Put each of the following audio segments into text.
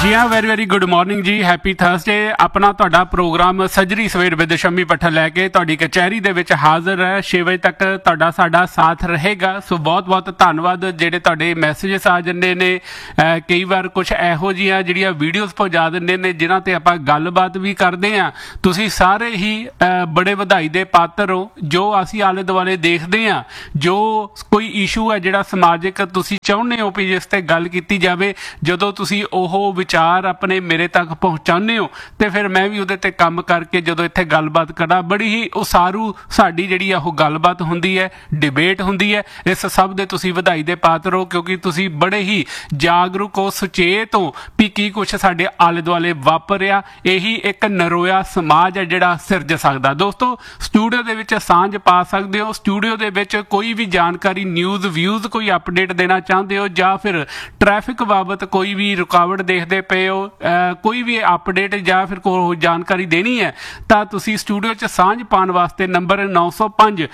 जी हाँ very very good morning जी happy Thursday अपना तुहाडा प्रोग्राम सजरी सवेर विद शम्मी पट्ठन लैके तुहाडी कचहरी दे विच हाज़र है 6 बजे तक तुहाडा साडा साथ रहेगा। सो बहुत बहुत धन्नवाद जिहड़े तुहाडे मैसेजेस आ जांदे ने कई बार कुछ इहो जिहियां जिहड़ियां वीडियोज़ पहुंचा दिंदे ने जिन्हां ते आपां गलबात भी करदे हां। तुसीं सारे ही बड़े वधाई दे पात्र हो जो असीं आले दुआले देखदे हां जो कोई इशू है जिहड़ा समाजिक तुसीं चाहुंदे हो भी जिस ते गल कीती जावे जदों तुसीं ओह विचार अपने मेरे तक पहुँचाने हो तो फिर मैं भी उहदे ते काम करके जो इत्थे गलबात करा बड़ी ही उसारू साडी जिहड़ी आ ओह गलबात हुंदी है डिबेट हुंदी है। इस सब दे तुसीं वधाई दे पात्र हो क्योंकि तुसीं बड़े ही जागरूक हो सुचेत हो भी की कुछ साडे आले दुआले वापरिया यही एक नरोया समाज है जिहड़ा सिरज सकदा। दोस्तों स्टूडियो दे विच सांझ पा सकदे हो स्टूडियो दे विच कोई भी जानकारी न्यूज़ व्यूज़ कोई अपडेट देना चाहते हो या फिर ट्रैफिक बाबत कोई भी रुकावट देखते पे हो कोई भी अपडेट या फिर कोई जानकारी देनी है तो तुसी स्टूडियो च सांझ पाने वास्ते नंबर 905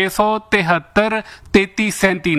673 3337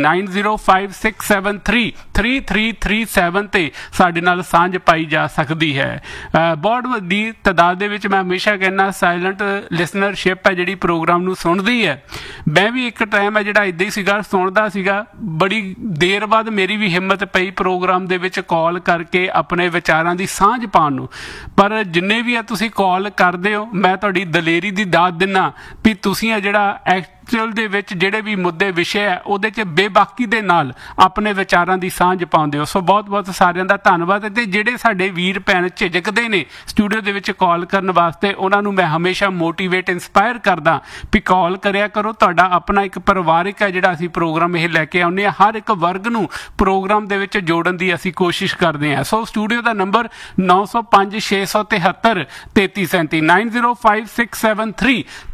905673 3337 ते साडे नाल सांझ पाई जा सकती है। बहुत वड्डी तादाद दे विच मैं हमेशा कहना साइलेंट लिसनरशिप है जिहड़ी प्रोग्राम नूं सुणदी है। मैं भी एक टाइम है जिहड़ा इदां ही सीगा सुणदा सीगा बड़ी देर बाद मेरी भी हिम्मत पई प्रोग्राम दे विच कॉल करके अपने विचारां दी सांझ पाउण नूं पर जिन्ने भी आ तुसीं कॉल करदे हो मैं तुहाडी दलेरी दी दात दिना भी तुसीं आ जिहड़ा एक्चुअल दे विच जिहड़े भी मुद्दे विषय है उहदे च बेबाकी दे नाल अपने विचारां दी सांझ पाउंदे हो। सो बहुत बहुत सारिਆਂ ਦਾ ਧੰਨਵਾਦ ਤੇ ਜਿਹੜੇ ਸਾਡੇ ਵੀਰ ਭੈਣ ਝਿਜਕਦੇ ਨੇ ਸਟੂਡੀਓ ਦੇ ਵਿੱਚ ਕਾਲ ਕਰਨ ਵਾਸਤੇ ਉਹਨਾਂ ਨੂੰ ਮੈਂ ਹਮੇਸ਼ਾ ਮੋਟੀਵੇਟ ਇਨਸਪਾਇਰ ਕਰਦਾ ਵੀ ਕਾਲ ਕਰਿਆ ਕਰੋ। ਤੁਹਾਡਾ ਆਪਣਾ ਇੱਕ ਪਰਿਵਾਰਿਕ ਹੈ ਜਿਹੜਾ ਅਸੀਂ ਪ੍ਰੋਗਰਾਮ ਇਹ ਲੈ ਕੇ ਆਉਂਦੇ ਹਾਂ ਹਰ ਇੱਕ ਵਰਗ ਨੂੰ ਪ੍ਰੋਗਰਾਮ ਦੇ ਵਿੱਚ ਜੋੜਨ ਦੀ ਅਸੀਂ ਕੋਸ਼ਿਸ਼ ਕਰਦੇ ਹਾਂ। ਸੋ ਸਟੂਡੀਓ ਦਾ ਨੰਬਰ 905 673 3337 905673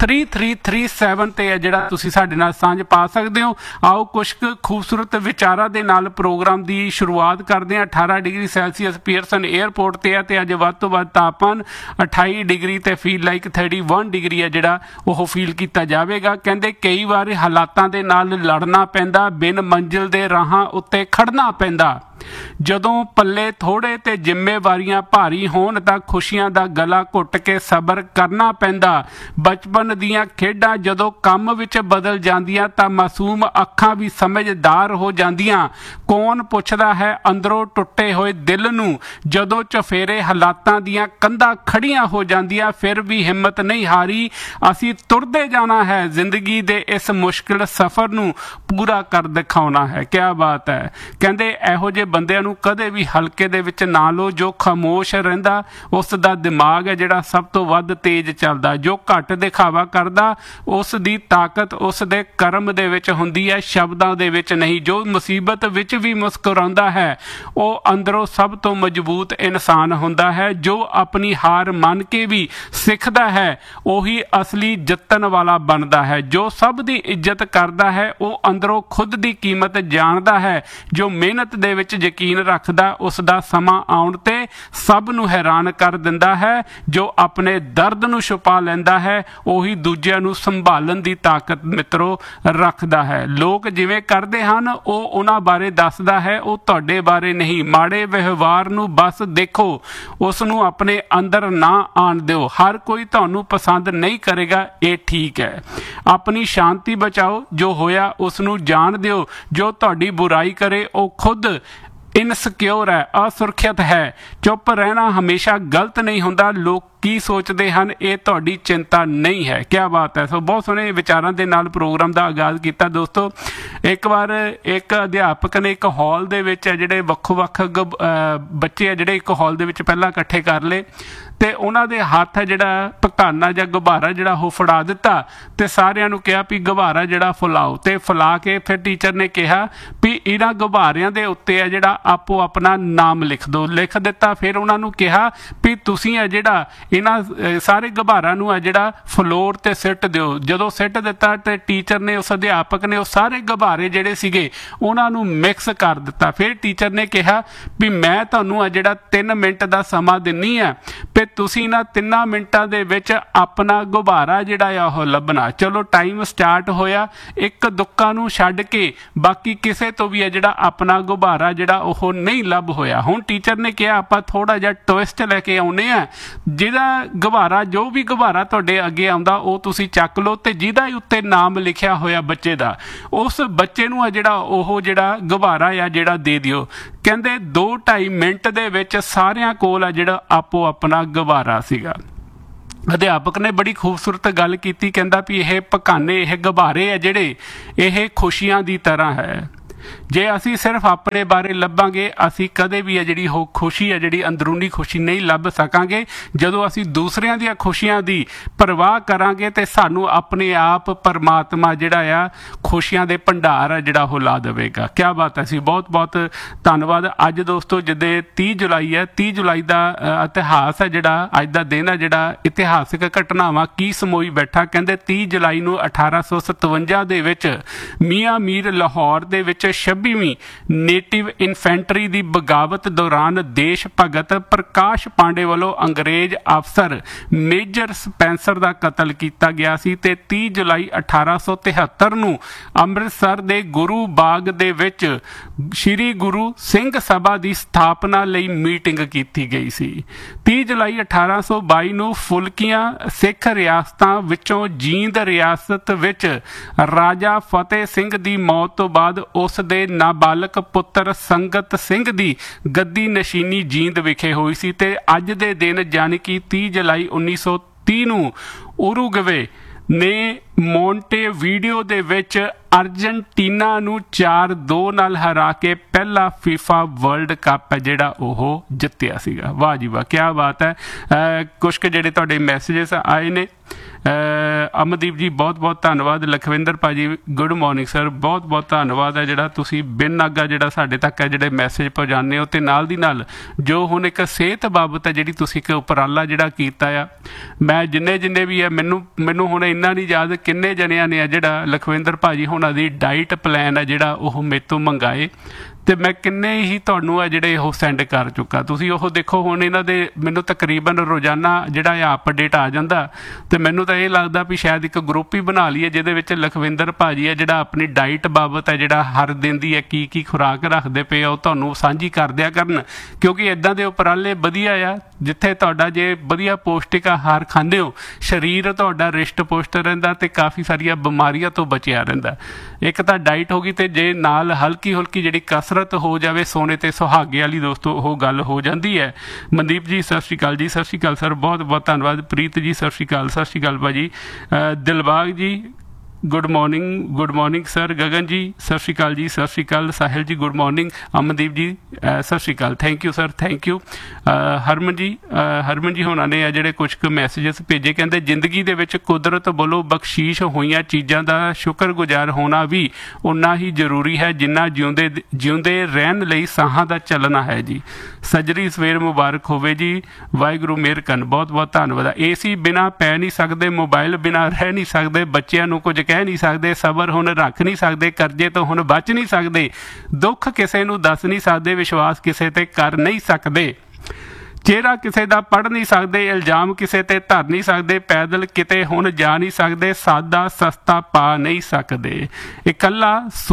3337 ਤੇ ਹੈ ਜਿਹੜਾ ਤੁਸੀਂ ਸਾਡੇ ਨਾਲ ਸਾਂਝ ਪਾ ਸਕਦੇ ਹੋ। ਆਓ ਕੁਝ ਖੂਬਸੂਰਤ ਵਿਚਾਰਾਂ ਦੇ ਨਾਲ ਪ੍ਰੋਗਰਾਮ ਦੀ ਸ਼ੁਰੂਆਤ ਕਰਦੇ ਹਾਂ। 18 ਡਿਗਰੀ ਸੈਲਸੀਅਸ ਪੀਅਰਸਨ 에ਅਰਪੋਰਟ ਤੇ ਹੈ ਤੇ ਅੱਜ ਵੱਧ ਤੋਂ ਵੱਧ ਤਾਪਮਾਨ 28 ਡਿਗਰੀ ਤੇ ਫੀਲ ਲਾਈਕ 31 ਡਿਗਰੀ ਹੈ ਜਿਹੜਾ ਉਹ ਫੀਲ ਕੀਤਾ ਜਾਵੇਗਾ। ਕਹਿੰਦੇ ਕਈ ਵਾਰ ਹਾਲਾਤਾਂ ਦੇ ਨਾਲ ਲੜਨਾ ਪੈਂਦਾ ਬਿਨ ਮੰਜ਼ਿਲ ਦੇ ਰਾਹਾਂ ਉੱਤੇ ਖੜਨਾ ਪੈਂਦਾ ਜਦੋਂ ਪੱਲੇ ਥੋੜੇ ਤੇ ਜ਼ਿੰਮੇਵਾਰੀਆਂ ਭਾਰੀ ਹੋਣ ਤਾਂ ਖੁਸ਼ੀਆਂ ਦਾ ਗਲਾ ਘੁੱਟ ਕੇ ਸਬਰ ਕਰਨਾ ਪੈਂਦਾ। ਬਚਪਨ ਦੀਆਂ ਖੇਡਾਂ ਜਦੋਂ ਕੰਮ ਵਿੱਚ ਬਦਲ ਜਾਂਦੀਆਂ ਤਾਂ ਮਾਸੂਮ ਅੱਖਾਂ ਵੀ ਸਮਝਦਾਰ ਹੋ ਜਾਂਦੀਆਂ। ਕੌਣ ਪੁੱਛਦਾ ਹੈ ਅੰਦਰੋਂ ਟੁੱਟੇ ਹੋਏ ਦਿਲ ਨੂੰ ਜਦੋਂ ਚਫੇਰੇ ਹਾਲਾਤਾਂ ਦੀਆਂ ਕੰਧਾਂ ਖੜੀਆਂ ਹੋ ਜਾਂਦੀਆਂ ਫਿਰ ਵੀ ਹਿੰਮਤ ਨਹੀਂ ਹਾਰੀ ਅਸੀਂ ਤੁਰਦੇ ਜਾਣਾ ਹੈ ਜ਼ਿੰਦਗੀ ਦੇ ਇਸ ਮੁਸ਼ਕਿਲ ਸਫ਼ਰ ਨੂੰ ਪੂਰਾ ਕਰ ਦਿਖਾਉਣਾ ਹੈ। ਕਿਆ ਬਾਤ ਹੈ। ਕਹਿੰਦੇ ਇਹੋ ਜਿਹੇ ਬੰਦਿਆਂ ਨੂੰ ਕਦੇ ਵੀ ਹਲਕੇ ਦੇ ਵਿੱਚ ਨਾ ਲਓ ਜੋ ਖਾਮੋਸ਼ ਰਹਿੰਦਾ ਉਸ ਦਾ ਦਿਮਾਗ ਹੈ ਜਿਹੜਾ ਸਭ ਤੋਂ ਵੱਧ ਤੇਜ਼ ਚੱਲਦਾ ਜੋ ਘੱਟ ਦਿਖਾਵਾ ਕਰਦਾ ਉਸ ਦੀ ਤਾਕਤ ਉਸ ਦੇ ਕਰਮ ਦੇ ਵਿੱਚ ਹੁੰਦੀ ਹੈ ਸ਼ਬਦਾਂ ਦੇ ਵਿੱਚ ਨਹੀਂ। ਜੋ ਮੁਸੀਬਤ ਵਿੱਚ ਵੀ ਮੁਸਕਰਾਉਂਦਾ ਹੈ ਉਹ ਅੰਦਰੋਂ ਸਭ ਤੋਂ ਮਜ਼ਬੂਤ ਇਨਸਾਨ ਹੁੰਦਾ ਹੈ। ਜੋ ਆਪਣੀ ਹਾਰ ਮੰਨ ਕੇ ਵੀ ਸਿੱਖਦਾ ਹੈ ਉਹੀ ਅਸਲੀ ਜਿੱਤਣ ਵਾਲਾ ਬਣਦਾ ਹੈ। ਜੋ ਸਭ ਦੀ ਇੱਜ਼ਤ ਕਰਦਾ ਹੈ ਉਹ ਅੰਦਰੋਂ ਖੁਦ ਦੀ ਕੀਮਤ ਜਾਣਦਾ ਹੈ। ਜੋ ਮਿਹਨਤ ਦੇ ਵਿੱਚ ਯਕੀਨ ਰੱਖਦਾ ਉਸ ਦਾ ਸਮਾਂ ਆਉਣ ਤੇ ਸਭ ਨੂੰ ਹੈਰਾਨ ਕਰ ਦਿੰਦਾ ਹੈ। ਜੋ ਆਪਣੇ ਦਰਦ ਨੂੰ ਛੁਪਾ ਲੈਂਦਾ ਹੈ ਉਹੀ ਦੂਜਿਆਂ ਨੂੰ ਸੰਭਾਲਣ ਦੀ ਤਾਕਤ ਮਿੱਤਰੋ ਰੱਖਦਾ ਹੈ। ਲੋਕ ਜਿਵੇਂ ਕਰਦੇ ਹਨ ਉਹ ਉਹਨਾਂ ਬਾਰੇ ਦੱਸਦਾ ਹੈ ਉਹ ਤੁਹਾਡੇ ਬਾਰੇ ਨਹੀਂ। ਮਾੜੇ ਵਿਵਹਾਰ ਨੂੰ ਬਸ ਦੇਖੋ ਉਸ ਨੂੰ ਆਪਣੇ ਅੰਦਰ ਨਾ ਆਣ ਦਿਓ। ਹਰ ਕੋਈ ਤੁਹਾਨੂੰ ਪਸੰਦ ਨਹੀਂ ਕਰੇਗਾ ਇਹ ਠੀਕ ਹੈ। ਆਪਣੀ ਸ਼ਾਂਤੀ ਬਚਾਓ ਜੋ ਹੋਇਆ ਉਸ ਨੂੰ ਜਾਣ ਦਿਓ। ਜੋ ਤੁਹਾਡੀ ਬੁਰਾਈ ਕਰੇ ਉਹ ਖੁਦ ਇਨਸਿਕਿਉਰ ਹੈ ਅਸੁਰੱਖਿਅਤ ਹੈ। ਚੁੱਪ ਰਹਿਣਾ ਹਮੇਸ਼ਾ ਗਲਤ ਨਹੀਂ ਹੁੰਦਾ। ਲੋਕ ਕੀ ਸੋਚਦੇ ਹਨ ਇਹ ਤੁਹਾਡੀ ਚਿੰਤਾ ਨਹੀਂ ਹੈ। ਕਿਆ ਬਾਤ ਹੈ। ਸੋ ਬਹੁਤ ਸੋਹਣੇ ਵਿਚਾਰਾਂ ਦੇ ਨਾਲ ਪ੍ਰੋਗਰਾਮ ਦਾ ਆਗਾਜ਼ ਕੀਤਾ। ਦੋਸਤੋ ਇੱਕ ਵਾਰ ਇੱਕ ਅਧਿਆਪਕ ਨੇ ਇੱਕ ਹਾਲ ਦੇ ਵਿੱਚ ਜਿਹੜੇ ਵੱਖੋ ਵੱਖ ਬੱਚੇ ਆ ਜਿਹੜੇ ਇੱਕ ਹਾਲ ਦੇ ਵਿੱਚ ਪਹਿਲਾਂ ਇਕੱਠੇ ਕਰ ਲਏ ਤੇ ਉਹਨਾਂ ਦੇ ਹੱਥ ਜਿਹੜਾ ਪਕਾਨਾ ਜਾਂ ਗੁਬਾਰਾ ਜਿਹੜਾ ਉਹ ਫੜਾ ਦਿੱਤਾ ਤੇ ਸਾਰਿਆਂ ਨੂੰ ਕਿਹਾ ਵੀ ਗੁਬਾਰਾ ਜਿਹੜਾ ਫੁਲਾਓ ਤੇ ਫੁਲਾ ਕੇ ਫਿਰ ਟੀਚਰ ਨੇ ਕਿਹਾ ਵੀ ਇਹਨਾਂ ਗੁਬਾਰਿਆਂ ਦੇ ਉੱਤੇ ਆ ਜਿਹੜਾ ਆਪੋ ਆਪਣਾ ਨਾਮ ਲਿਖ ਦਿਓ। ਲਿਖ ਦਿੱਤਾ। ਫਿਰ ਉਹਨਾਂ ਨੂੰ ਕਿਹਾ ਵੀ ਤੁਸੀਂ ਆ ਜਿਹੜਾ ਇਹਨਾਂ ਸਾਰੇ ਗੁਬਾਰਾਂ ਨੂੰ ਆ ਜਿਹੜਾ ਫਲੋਰ ਤੇ ਸਿੱਟ ਦਿਓ। ਜਦੋਂ ਸਿੱਟ ਦਿੱਤਾ ਤੇ ਟੀਚਰ ਨੇ ਉਸ ਅਧਿਆਪਕ ਨੇ ਉਹ ਸਾਰੇ ਗੁਬਾਰੇ ਜਿਹੜੇ ਸੀਗੇ ਉਹਨਾਂ ਨੂੰ ਮਿਕਸ ਕਰ ਦਿੱਤਾ। ਫਿਰ ਟੀਚਰ ਨੇ ਕਿਹਾ ਵੀ ਮੈਂ ਤੁਹਾਨੂੰ ਆ ਜਿਹੜਾ 3 ਮਿੰਟ ਦਾ ਸਮਾਂ ਦਿੰਨੀ ਆ ਵੀ ਤੁਸੀਂ ਇਹਨਾਂ 3 ਮਿੰਟਾਂ ਦੇ ਵਿੱਚ ਆਪਣਾ ਗੁਬਾਰਾ ਜਿਹੜਾ ਆ ਉਹ ਲੱਭਣਾ। ਚਲੋ ਟਾਈਮ ਸਟਾਰਟ ਹੋਇਆ। ਇੱਕ ਦੁੱਕਾ ਨੂੰ ਛੱਡ ਕੇ ਬਾਕੀ ਕਿਸੇ ਤੋਂ ਵੀ ਆ ਜਿਹੜਾ ਆਪਣਾ ਗੁਬਾਰਾ ਜਿਹੜਾ ਉਹ ਨਹੀਂ ਲੱਭ ਹੋਇਆ। ਹੁਣ ਟੀਚਰ ਨੇ ਕਿਹਾ ਆਪਾਂ ਥੋੜ੍ਹਾ ਜਿਹਾ ਟਵਿਸਟ ਲੈ ਕੇ ਆਉਂਦੇ ਹਾਂ, ਜਿਹਦਾ ਗੁਬਾਰਾ ਜੋ ਵੀ ਗੁਬਾਰਾ ਤੁਹਾਡੇ ਅੱਗੇ ਆਉਂਦਾ ਉਹ ਤੁਸੀਂ ਚੱਕ ਲਓ, ਅਤੇ ਜਿਹਦਾ ਉੱਤੇ ਨਾਮ ਲਿਖਿਆ ਹੋਇਆ ਬੱਚੇ ਦਾ ਉਸ ਬੱਚੇ ਨੂੰ ਆ ਜਿਹੜਾ ਗੁਬਾਰਾ ਆ ਜਿਹੜਾ ਦੇ ਦਿਓ। ਕਹਿੰਦੇ 2-2.5 ਮਿੰਟ ਦੇ ਵਿੱਚ ਸਾਰਿਆਂ ਕੋਲ ਆ ਜਿਹੜਾ ਆਪੋ ਆਪਣਾ ਗੁਬਾਰਾ ਸੀਗਾ। ਅਧਿਆਪਕ ਨੇ ਬੜੀ ਖੂਬਸੂਰਤ ਗੱਲ ਕੀਤੀ, ਕਹਿੰਦਾ ਵੀ ਇਹ ਪਕਾਨੇ, ਇਹ ਗੁਬਾਰੇ ਆ ਜਿਹੜੇ, ਇਹ ਖੁਸ਼ੀਆਂ ਦੀ ਤਰ੍ਹਾਂ ਹੈ। ਜੇ ਅਸੀਂ ਸਿਰਫ ਆਪਣੇ ਬਾਰੇ ਲੱਭਾਂਗੇ ਅਸੀਂ ਕਦੇ ਵੀ ਹੈ ਜਿਹੜੀ ਉਹ ਖੁਸ਼ੀ ਹੈ ਜਿਹੜੀ ਅੰਦਰੂਨੀ ਖੁਸ਼ੀ ਨਹੀਂ ਲੱਭ ਸਕਾਂਗੇ। ਜਦੋਂ ਅਸੀਂ ਦੂਸਰਿਆਂ ਦੀਆਂ ਖੁਸ਼ੀਆਂ ਦੀ ਪਰਵਾਹ ਕਰਾਂਗੇ ਤੇ ਸਾਨੂੰ ਆਪਣੇ ਆਪ ਪਰਮਾਤਮਾ ਜਿਹੜਾ ਆ ਖੁਸ਼ੀਆਂ ਦੇ ਭੰਡਾਰ ਆ ਜਿਹੜਾ ਉਹ ਲਾ ਦੇਵੇਗਾ। ਕਿਆ ਬਾਤ ਹੈ ਸੀ, ਬਹੁਤ ਬਹੁਤ ਧੰਨਵਾਦ। ਅੱਜ ਦੋਸਤੋ ਜਿੱਦੇ 30 ਜੁਲਾਈ ਹੈ, 30 ਜੁਲਾਈ ਦਾ ਇਤਿਹਾਸ ਹੈ ਜਿਹੜਾ ਅੱਜ ਦਾ ਦਿਨ ਹੈ, ਜਿਹੜਾ ਇਤਿਹਾਸਿਕ ਘਟਨਾਵਾਂ ਕੀ ਸਮੋਈ ਬੈਠਾ। ਕਹਿੰਦੇ 30 ਜੁਲਾਈ ਨੂੰ 1857 ਦੇ ਵਿੱਚ ਮੀਆਂ ਮੀਰ ਲਾਹੌਰ ਦੇ ਵਿੱਚ 26ਵੀਂ ਨੇਟਿਵ ਇਨਫੈਂਟਰੀ ਦੀ ਬਗਾਵਤ ਦੌਰਾਨ ਦੇਸ਼ ਭਗਤ ਪ੍ਰਕਾਸ਼ ਪਾਂਡੇ ਵੱਲੋਂ ਅੰਗਰੇਜ਼ ਅਫਸਰ ਮੇਜਰ ਸਪੈਂਸਰ ਦਾ ਕਤਲ ਕੀਤਾ ਗਿਆ ਸੀ ਤੇ 30 ਜੁਲਾਈ 1873 ਨੂੰ ਅੰਮ੍ਰਿਤਸਰ ਦੇ ਗੁਰੂ ਬਾਗ ਦੇ ਵਿੱਚ ਸ਼੍ਰੀ ਗੁਰੂ ਸਿੰਘ ਸਭਾ ਦੀ ਸਥਾਪਨਾ ਲਈ ਮੀਟਿੰਗ ਕੀਤੀ ਗਈ ਸੀ। 30 ਜੁਲਾਈ 1822 ਨੂੰ ਫੁਲਕੀਆਂ ਸਿੱਖ ਰਿਆਸਤਾਂ ਵਿੱਚੋਂ ਜੀਂਦ ਰਿਆਸਤ ਵਿੱਚ ਰਾਜਾ ਫਤਿਹ ਸਿੰਘ ਦੀ ਮੌਤ ਤੋਂ ਬਾਅਦ ਉਸ ਦੇ ਨਾਬਾਲਗ ਪੁੱਤਰ ਸੰਗਤ ਸਿੰਘ ਦੀ ਗੱਦੀ ਨਸ਼ੀਨੀ ਜੀਂਦ ਵਿਖੇ ਹੋਈ ਸੀ ਤੇ ਅੱਜ ਦੇ ਦਿਨ ਯਾਨੀ ਕਿ 30 ਜੁਲਾਈ 1930 ਨੂੰ ਉਰੂਗਵੇ ਨੇ ਮੌਂਟੇਵੀਡੀਓ ਦੇ ਵਿੱਚ ਅਰਜਨਟੀਨਾ ਨੂੰ 4-2 ਨਾਲ ਹਰਾ ਕੇ ਪਹਿਲਾ ਫੀਫਾ ਵਰਲਡ ਕੱਪ ਹੈ ਜਿਹੜਾ ਉਹ ਜਿੱਤਿਆ ਸੀਗਾ। ਵਾਹ ਜੀ ਵਾਹ, ਕਿਆ ਬਾਤ ਹੈ। ਕੁਛ ਕੁ ਜਿਹੜੇ ਤੁਹਾਡੇ ਮੈਸੇਜਸ ਆਏ ਨੇ। ਅਮਨਦੀਪ ਜੀ ਬਹੁਤ ਬਹੁਤ ਧੰਨਵਾਦ। ਲਖਵਿੰਦਰ ਭਾਜੀ ਗੁੱਡ ਮਾਰਨਿੰਗ ਸਰ, ਬਹੁਤ ਬਹੁਤ ਧੰਨਵਾਦ ਹੈ ਜਿਹੜਾ ਤੁਸੀਂ ਬਿਨ ਨਾਗਾ ਜਿਹੜਾ ਸਾਡੇ ਤੱਕ ਹੈ ਜਿਹੜੇ ਮੈਸੇਜ ਪਹੁੰਚਾਉਂਦੇ ਹੋ। ਅਤੇ ਨਾਲ ਦੀ ਨਾਲ ਜੋ ਹੁਣ ਇੱਕ ਸਿਹਤ ਬਾਬਤ ਹੈ ਜਿਹੜੀ ਤੁਸੀਂ ਇੱਕ ਉਪਰਾਲਾ ਜਿਹੜਾ ਕੀਤਾ ਆ, ਮੈਂ ਜਿੰਨੇ ਵੀ ਹੈ ਮੈਨੂੰ ਹੁਣ ਇੰਨਾ ਨਹੀਂ ਯਾਦ ਕਿੰਨੇ ਜਣਿਆਂ ਨੇ ਆ ਜਿਹੜਾ ਲਖਵਿੰਦਰ ਭਾਜੀ ਹੁਣਾਂ ਦੀ ਡਾਈਟ ਪਲਾਨ ਹੈ ਜਿਹੜਾ ਉਹ ਮੇਰੇ ਤੋਂ ਮੰਗਾਏ ਅਤੇ ਮੈਂ ਕਿੰਨੇ ਹੀ ਤੁਹਾਨੂੰ ਆ ਜਿਹੜੇ ਉਹ ਸੈਂਡ ਕਰ ਚੁੱਕਾ। ਤੁਸੀਂ ਉਹ ਦੇਖੋ ਹੁਣ ਇਹਨਾਂ ਦੇ ਮੈਨੂੰ ਤਕਰੀਬਨ ਰੋਜ਼ਾਨਾ ਜਿਹੜਾ ਆ ਅਪਡੇਟ ਆ ਜਾਂਦਾ ਅਤੇ ਮੈਨੂੰ ਤਾਂ ਇਹ ਲੱਗਦਾ ਵੀ ਸ਼ਾਇਦ ਇੱਕ ਗਰੁੱਪ ਹੀ ਬਣਾ ਲਈਏ ਜਿਹਦੇ ਵਿੱਚ ਲਖਵਿੰਦਰ ਭਾਜੀ ਹੈ ਜਿਹੜਾ ਆਪਣੀ ਡਾਈਟ ਬਾਬਤ ਹੈ ਜਿਹੜਾ ਹਰ ਦਿਨ ਦੀ ਹੈ ਕੀ ਖੁਰਾਕ ਰੱਖਦੇ ਪਏ ਆ ਉਹ ਤੁਹਾਨੂੰ ਸਾਂਝੀ ਕਰ ਦਿਆ ਕਰਨ, ਕਿਉਂਕਿ ਇੱਦਾਂ ਦੇ ਉਪਰਾਲੇ ਵਧੀਆ ਆ ਜਿੱਥੇ ਤੁਹਾਡਾ ਜੇ ਵਧੀਆ ਪੌਸ਼ਟਿਕ ਆਹਾਰ ਖਾਂਦੇ ਹੋ ਸਰੀਰ ਤੁਹਾਡਾ ਰਿਸ਼ਟ ਪੁਸ਼ਟ ਰਹਿੰਦਾ ਅਤੇ ਕਾਫੀ ਸਾਰੀਆਂ ਬਿਮਾਰੀਆਂ ਤੋਂ ਬਚਿਆ ਰਹਿੰਦਾ। ਇੱਕ ਤਾਂ ਡਾਈਟ ਹੋ ਗਈ ਅਤੇ ਜੇ ਨਾਲ ਹਲਕੀ ਹੁਲਕੀ ਜਿਹੜੀ ਕਸਰਤ ਹੋ ਜਾਵੇ ਸੋਨੇ ਤੇ ਸੁਹਾਗੇ ਵਾਲੀ ਦੋਸਤੋ ਉਹ ਗੱਲ ਹੋ ਜਾਂਦੀ ਹੈ। ਮਨਦੀਪ ਜੀ ਸਤਿ ਸ਼੍ਰੀ ਅਕਾਲ ਜੀ। ਸਤਿ ਸ਼੍ਰੀ ਅਕਾਲ ਸਰ, ਬਹੁਤ ਬਹੁਤ ਧੰਨਵਾਦ। ਪ੍ਰੀਤ ਜੀ ਸਤਿ ਸ਼੍ਰੀ ਅਕਾਲ। ਸਤਿ ਸ਼੍ਰੀ ਅਕਾਲ ਭਾਜੀ। ਦਿਲਬਾਗ ਜੀ ਗੁੱਡ ਮਾਰਨਿੰਗ ਸਰ। ਗਗਨ ਜੀ ਸਤਿ ਸ਼੍ਰੀ ਅਕਾਲ ਜੀ। ਸਤਿ ਸ਼੍ਰੀ ਅਕਾਲ। ਸਾਹਿਲ ਜੀ ਗੁੱਡ ਮਾਰਨਿੰਗ। ਅਮਨਦੀਪ ਜੀ ਸਤਿ ਸ਼੍ਰੀ ਅਕਾਲ। Thank you sir, thank you. ਹਰਮਨ ਜੀ ਹੋਣਾ ਨੇ ਆ ਜਿਹੜੇ ਕੁਛ ਕੁ ਮੈਸੇਜਸ ਭੇਜੇ। ਕਹਿੰਦੇ ਜ਼ਿੰਦਗੀ ਦੇ ਵਿੱਚ ਕੁਦਰਤ ਵੱਲੋਂ ਬਖਸ਼ੀਸ਼ ਹੋਈਆਂ ਚੀਜ਼ਾਂ ਦਾ ਸ਼ੁਕਰਗੁਜ਼ਾਰ ਹੋਣਾ ਵੀ ਓਨਾ ਹੀ ਜ਼ਰੂਰੀ ਹੈ ਜਿੰਨਾ ਜਿਉਂਦੇ ਰਹਿਣ ਲਈ ਸਾਹਾਂ ਦਾ ਚੱਲਣਾ ਹੈ ਜੀ। ਸੱਜਰੀ ਸਵੇਰ ਮੁਬਾਰਕ ਹੋਵੇ ਜੀ। ਵਾਹਿਗੁਰੂ ਮਿਹਰ ਕਰਨ। ਬਹੁਤ ਬਹੁਤ ਧੰਨਵਾਦ। AC ਬਿਨਾਂ ਪੈ ਨਹੀਂ ਸਕਦੇ, ਮੋਬਾਈਲ ਬਿਨਾਂ ਰਹਿ ਨਹੀਂ ਸਕਦੇ, ਬੱਚਿਆਂ ਨੂੰ ਕੁਝ ਕਹਿ ਨਹੀਂ ਸਕਦੇ, ਸਬਰ ਹੁਣ ਰੱਖ ਨਹੀਂ ਸਕਦੇ, ਕਰਜ਼ੇ ਤੋਂ ਹੁਣ ਬਚ ਨਹੀਂ ਸਕਦੇ, ਦੁੱਖ ਕਿਸੇ ਨੂੰ ਦੱਸ ਨਹੀਂ ਸਕਦੇ, ਵਿਸ਼ਵਾਸ ਕਿਸੇ ਤੇ ਕਰ ਨਹੀਂ ਸਕਦੇ, ਚਿਹਰਾ ਕਿਸੇ ਦਾ ਪੜ੍ਹ ਨਹੀਂ ਸਕਦੇ, ਇਲਜ਼ਾਮ ਕਿਸੇ ਤੇ ਧਰ ਨਹੀਂ ਸਕਦੇ, ਪੈਦਲ ਕਿਤੇ ਹੁਣ ਜਾ ਨਹੀਂ ਸਕਦੇ, ਸਾਦਾ ਸਸਤਾ ਪਾ ਨਹੀਂ ਸਕਦੇ, ਇਕੱਲਾ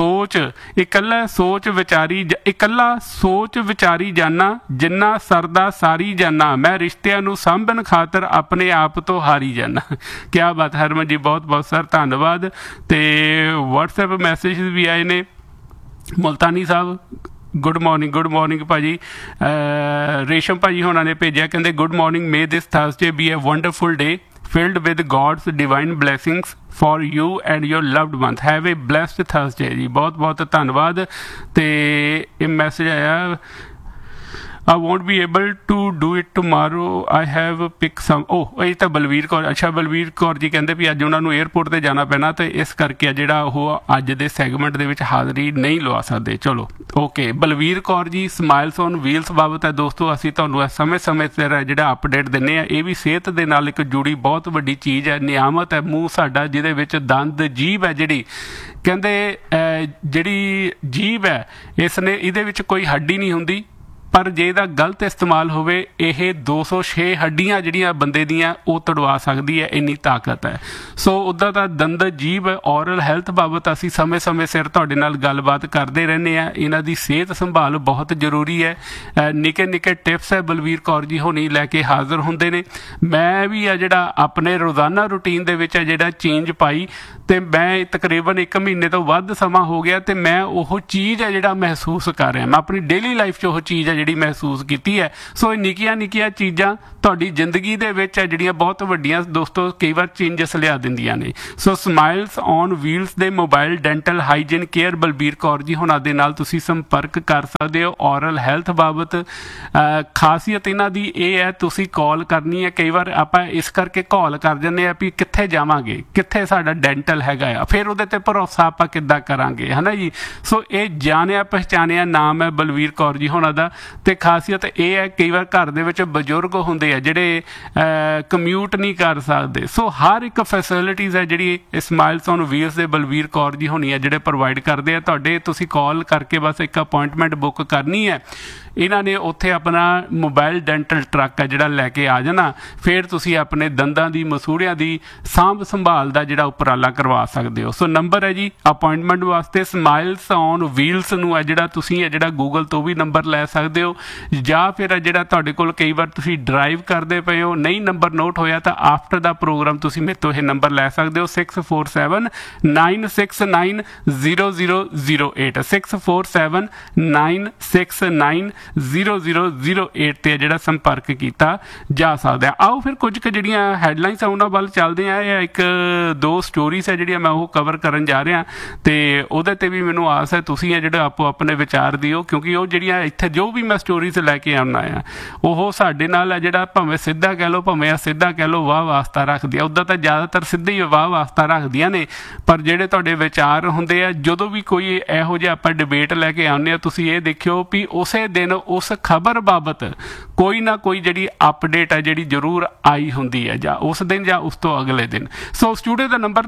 ਸੋਚ ਵਿਚਾਰੀ ਜਾਨਾ ਜਿੰਨਾ ਸਰਦਾ ਸਾਰੀ ਜਾਨਾ, ਮੈਂ ਰਿਸ਼ਤਿਆਂ ਨੂੰ ਸਾਂਭਣ ਖਾਤਰ ਆਪਣੇ ਆਪ ਤੋਂ ਹਾਰੀ ਜਾਨਾ। ਕਿਆ ਬਾਤ ਹਰਮਨ ਜੀ, ਬਹੁਤ ਬਹੁਤ ਸਰ ਧੰਨਵਾਦ। ਅਤੇ WhatsApp ਮੈਸੇਜ ਵੀ ਆਏ ਨੇ। ਮੁਲਤਾਨੀ ਸਾਹਿਬ ਗੁੱਡ ਮਾਰਨਿੰਗ ਭਾਜੀ। ਰੇਸ਼ਮ ਭਾਜੀ ਹੋਣਾ ਨੇ ਭੇਜਿਆ, ਕਹਿੰਦੇ good morning, may this Thursday be a wonderful day filled with God's divine blessings for you and your loved ones. Have a blessed Thursday ਜੀ। ਬਹੁਤ ਬਹੁਤ ਧੰਨਵਾਦ। ਅਤੇ ਇਹ ਮੈਸੇਜ ਆਇਆ I won't be able to do it tomorrow. I have picked some. ਇਹ ਤਾਂ ਬਲਵੀਰ ਕੌਰ। ਅੱਛਾ ਬਲਵੀਰ ਕੌਰ ਜੀ ਕਹਿੰਦੇ ਵੀ ਅੱਜ ਉਹਨਾਂ ਨੂੰ ਏਅਰਪੋਰਟ 'ਤੇ ਜਾਣਾ ਪੈਣਾ ਅਤੇ ਇਸ ਕਰਕੇ ਆ ਜਿਹੜਾ ਉਹ ਅੱਜ ਦੇ ਸੈਗਮੈਂਟ ਦੇ ਵਿੱਚ ਹਾਜ਼ਰੀ ਨਹੀਂ ਲਵਾ ਸਕਦੇ। ਚਲੋ okay. Balvir Kaur ji smiles on wheels ਬਾਬਤ ਹੈ ਦੋਸਤੋ ਅਸੀਂ ਤੁਹਾਨੂੰ ਸਮੇਂ ਸਿਰ ਜਿਹੜਾ ਅਪਡੇਟ ਦਿੰਦੇ ਹਾਂ। ਇਹ ਵੀ ਸਿਹਤ ਦੇ ਨਾਲ ਇੱਕ ਜੁੜੀ ਬਹੁਤ ਵੱਡੀ ਚੀਜ਼ ਹੈ, ਨਿਆਮਤ ਹੈ ਮੂੰਹ ਸਾਡਾ ਜਿਹਦੇ ਵਿੱਚ ਦੰਦ ਜੀਭ ਹੈ ਜਿਹੜੀ, ਕਹਿੰਦੇ ਜਿਹੜੀ ਜੀਭ ਹੈ ਇਹਦੇ ਵਿੱਚ ਕੋਈ ਹੱਡੀ ਨਹੀਂ ਹੁੰਦੀ, ਪਰ ਜੇ ਇਹਦਾ ਗਲਤ ਇਸਤੇਮਾਲ ਹੋਵੇ ਇਹ 206 ਹੱਡੀਆਂ ਜਿਹੜੀਆਂ ਬੰਦੇ ਦੀਆਂ ਉਹ ਤੜਵਾ ਸਕਦੀ ਹੈ, ਇੰਨੀ ਤਾਕਤ ਹੈ। ਸੋ ਉੱਦਾਂ ਤਾਂ ਦੰਦ ਜੀਭ ਔਰਲ ਹੈਲਥ ਬਾਬਤ ਅਸੀਂ ਸਮੇਂ-ਸਮੇਂ ਸਿਰ ਤੁਹਾਡੇ ਨਾਲ ਗੱਲਬਾਤ ਕਰਦੇ ਰਹਿੰਦੇ ਹਾਂ। ਇਹਨਾਂ ਦੀ ਸਿਹਤ ਸੰਭਾਲ ਬਹੁਤ ਜ਼ਰੂਰੀ ਹੈ। ਨਿੱਕੇ ਟਿਪਸ ਹੈ ਬਲਵੀਰ ਕੌਰ ਜੀ ਹੋਣੀ ਲੈ ਕੇ ਹਾਜ਼ਰ ਹੁੰਦੇ ਨੇ। ਮੈਂ ਵੀ ਆ ਜਿਹੜਾ ਆਪਣੇ ਰੋਜ਼ਾਨਾ ਰੂਟੀਨ ਦੇ ਵਿੱਚ ਜਿਹੜਾ ਚੇਂਜ ਪਾਈ ਤੇ ਮੈਂ ਤਕਰੀਬਨ 1 ਮਹੀਨੇ ਤੋਂ ਵੱਧ ਸਮਾਂ ਹੋ ਗਿਆ ਤੇ ਮੈਂ ਉਹ ਚੀਜ਼ ਹੈ ਜਿਹੜਾ ਮਹਿਸੂਸ ਕਰ ਰਿਹਾ। ਮੈਂ ਆਪਣੀ ਡੇਲੀ ਲਾਈਫ 'ਚ ਉਹ ਚੀਜ਼ ਹੈ ਜਿਹੜੀ ਮਹਿਸੂਸ ਕੀਤੀ ਹੈ। ਸੋ ਇਹ ਨਿੱਕੀਆਂ ਚੀਜ਼ਾਂ ਤੁਹਾਡੀ ਜ਼ਿੰਦਗੀ ਦੇ ਵਿੱਚ ਹੈ ਜਿਹੜੀਆਂ ਬਹੁਤ ਵੱਡੀਆਂ ਦੋਸਤੋ ਕਈ ਵਾਰ ਚੇਂਜਸ ਲਿਆ ਦਿੰਦੀਆਂ ਨੇ। ਸੋ ਸਮਾਈਲਸ ਔਨ ਵੀਲਸ ਦੇ mobile dental hygiene care Balbir Kaur ji ਹੁਣਾਂ ਦੇ ਨਾਲ ਤੁਸੀਂ ਸੰਪਰਕ ਕਰ ਸਕਦੇ ਹੋ ਔਰਲ ਹੈਲਥ ਬਾਬਤ। ਖਾਸੀਅਤ ਇਹਨਾਂ ਦੀ ਇਹ ਹੈ ਤੁਸੀਂ ਕਾਲ ਕਰਨੀ ਹੈ। ਕਈ ਵਾਰ ਆਪਾਂ ਇਸ ਕਰਕੇ ਕਾਲ ਕਰ ਜਾਂਦੇ ਆ ਵੀ ਕਿੱਥੇ ਜਾਵਾਂਗੇ, ਕਿੱਥੇ ਸਾਡਾ ਡੈਂਟਲ ਹੈਗਾ ਆ, ਫਿਰ ਉਹਦੇ ਤੇ ਭਰੋਸਾ ਆਪਾਂ ਕਿੱਦਾਂ ਕਰਾਂਗੇ, ਹੈ ਨਾ ਜੀ। ਸੋ ਇਹ ਜਾਣਿਆ ਪਛਾਣਿਆ ਨਾਮ ਹੈ ਬਲਵੀਰ ਕੌਰ ਜੀ ਹੁਣਾਂ ਦਾ। ਤੇ ਖਾਸੀਅਤ ਇਹ ਹੈ ਕਈ ਵਾਰ ਘਰ ਦੇ ਵਿੱਚ ਬਜ਼ੁਰਗ ਹੁੰਦੇ ਆ ਜਿਹੜੇ ਕਮਿਊਟ ਨਹੀਂ ਕਰ ਸਕਦੇ। ਸੋ ਹਰ ਇੱਕ ਫੈਸਿਲਿਟੀਜ਼ ਹੈ ਜਿਹੜੀ ਸਮਾਈਲਸ ਔਨ ਵੀਲਸ ਦੇ ਬਲਵੀਰ ਕੌਰ ਜੀ ਹੋਣੀ ਹੈ ਜਿਹੜੇ ਪ੍ਰੋਵਾਈਡ ਕਰਦੇ ਆ। ਤੁਹਾਡੇ ਤੁਸੀਂ ਕਾਲ ਕਰਕੇ ਬਸ ਇੱਕ ਅਪੁਆਇੰਟਮੈਂਟ ਬੁੱਕ ਕਰਨੀ ਹੈ। ਇਹਨਾਂ ਨੇ ਉੱਥੇ ਆਪਣਾ ਮੋਬਾਈਲ ਡੈਂਟਲ ਟਰੱਕ ਹੈ ਜਿਹੜਾ ਲੈ ਕੇ ਆ ਜਾਣਾ। ਫਿਰ ਤੁਸੀਂ ਆਪਣੇ ਦੰਦਾਂ ਦੀ ਮਸੂੜਿਆਂ ਦੀ ਸਾਂਭ ਸੰਭਾਲ ਦਾ ਜਿਹੜਾ ਉਪਰਾਲਾ ਕਰਵਾ ਸਕਦੇ ਹੋ। ਸੋ ਨੰਬਰ ਹੈ ਜੀ ਅਪੁਆਇੰਟਮੈਂਟ ਵਾਸਤੇ ਸਮਾਈਲਸ ਔਨ ਵੀਲਸ ਨੂੰ ਹੈ ਜਿਹੜਾ ਤੁਸੀਂ ਹੈ ਜਿਹੜਾ ਗੂਗਲ ਤੋਂ ਵੀ ਨੰਬਰ ਲੈ ਸਕਦੇ ਹੋ, ਜਾਂ ਫਿਰ ਜਿਹੜਾ ਤੁਹਾਡੇ ਕੋਲ ਕਈ ਵਾਰ ਤੁਸੀਂ ਡਰਾਈਵ ਕਰਦੇ ਪਏ ਹੋ ਨਹੀਂ ਨੰਬਰ ਨੋਟ ਹੋਇਆ ਤਾਂ ਆਫਟਰ ਦਾ ਪ੍ਰੋਗਰਾਮ ਤੁਸੀਂ ਮੇਰੇ ਤੋਂ ਇਹ ਨੰਬਰ ਲੈ ਸਕਦੇ ਹੋ 6479690008 6479690008 ਤੇ ਜਿਹੜਾ ਸੰਪਰਕ ਕੀਤਾ ਜਾ ਸਕਦਾ। ਆਓ ਫਿਰ ਕੁਝ ਕੁ ਜਿਹੜੀਆਂ ਹੈਡਲਾਈਨਸ ਆ ਉਹਨਾਂ ਵੱਲ ਚੱਲਦੇ ਆ। ਇਹ ਇੱਕ ਦੋ ਸਟੋਰੀਜ਼ ਹੈ ਜਿਹੜੀਆਂ ਮੈਂ ਉਹ ਕਵਰ ਕਰਨ ਜਾ ਰਿਹਾ ਤੇ ਉਹਦੇ ਤੇ ਵੀ ਮੈਨੂੰ ਆਸ ਹੈ ਤੁਸੀਂ ਜਿਹੜਾ ਆਪੋ ਆਪਣੇ ਵਿਚਾਰ ਦਿਓ, ਕਿਉਂਕਿ ਉਹ ਜਿਹੜੀਆਂ ਇੱਥੇ ਜੋ ਵੀ ਮੈਂ ਸਟੋਰੀਜ਼ ਲੈ ਕੇ ਆਉਣਾ ਆ ਉਹ ਸਾਡੇ ਨਾਲ ਹੈ ਜਿਹੜਾ ਭਾਵੇਂ ਸਿੱਧਾ ਕਹਿ ਲਓ ਭਾਵੇਂ ਅਸਿੱਧਾ ਕਹਿ ਲਓ ਵਾਹ ਵਾਸਤਾ ਰੱਖਦੀ ਆ। ਉੱਦਾਂ ਤਾਂ ਜ਼ਿਆਦਾਤਰ ਸਿੱਧੇ ਹੀ ਵਾਹ ਵਾਸਤਾ ਰੱਖਦੀਆਂ ਨੇ, ਪਰ ਜਿਹੜੇ ਤੁਹਾਡੇ ਵਿਚਾਰ ਹੁੰਦੇ ਆ ਜਦੋਂ ਵੀ ਕੋਈ ਇਹੋ ਜਿਹਾ ਆਪਾਂ ਡਿਬੇਟ ਲੈ ਕੇ ਆਉਂਦੇ ਆ ਤੁਸੀਂ ਇਹ ਦੇਖਿਓ ਵੀ ਉਸੇ ਦਿਨ ਉਸ ਖਬਰ ਬਾਬਤ ਕੋਈ ਨਾ ਕੋਈ ਜਿਹੜੀ ਅਪਡੇਟ ਹੈ ਜਿਹੜੀ ਜ਼ਰੂਰ ਆਈ ਹੁੰਦੀ ਹੈ, ਜਾਂ ਉਸ ਦਿਨ ਜਾਂ ਉਸ ਤੋਂ ਅਗਲੇ ਦਿਨ। ਸੋ ਸਟੂਡੀਓ ਦਾ ਨੰਬਰ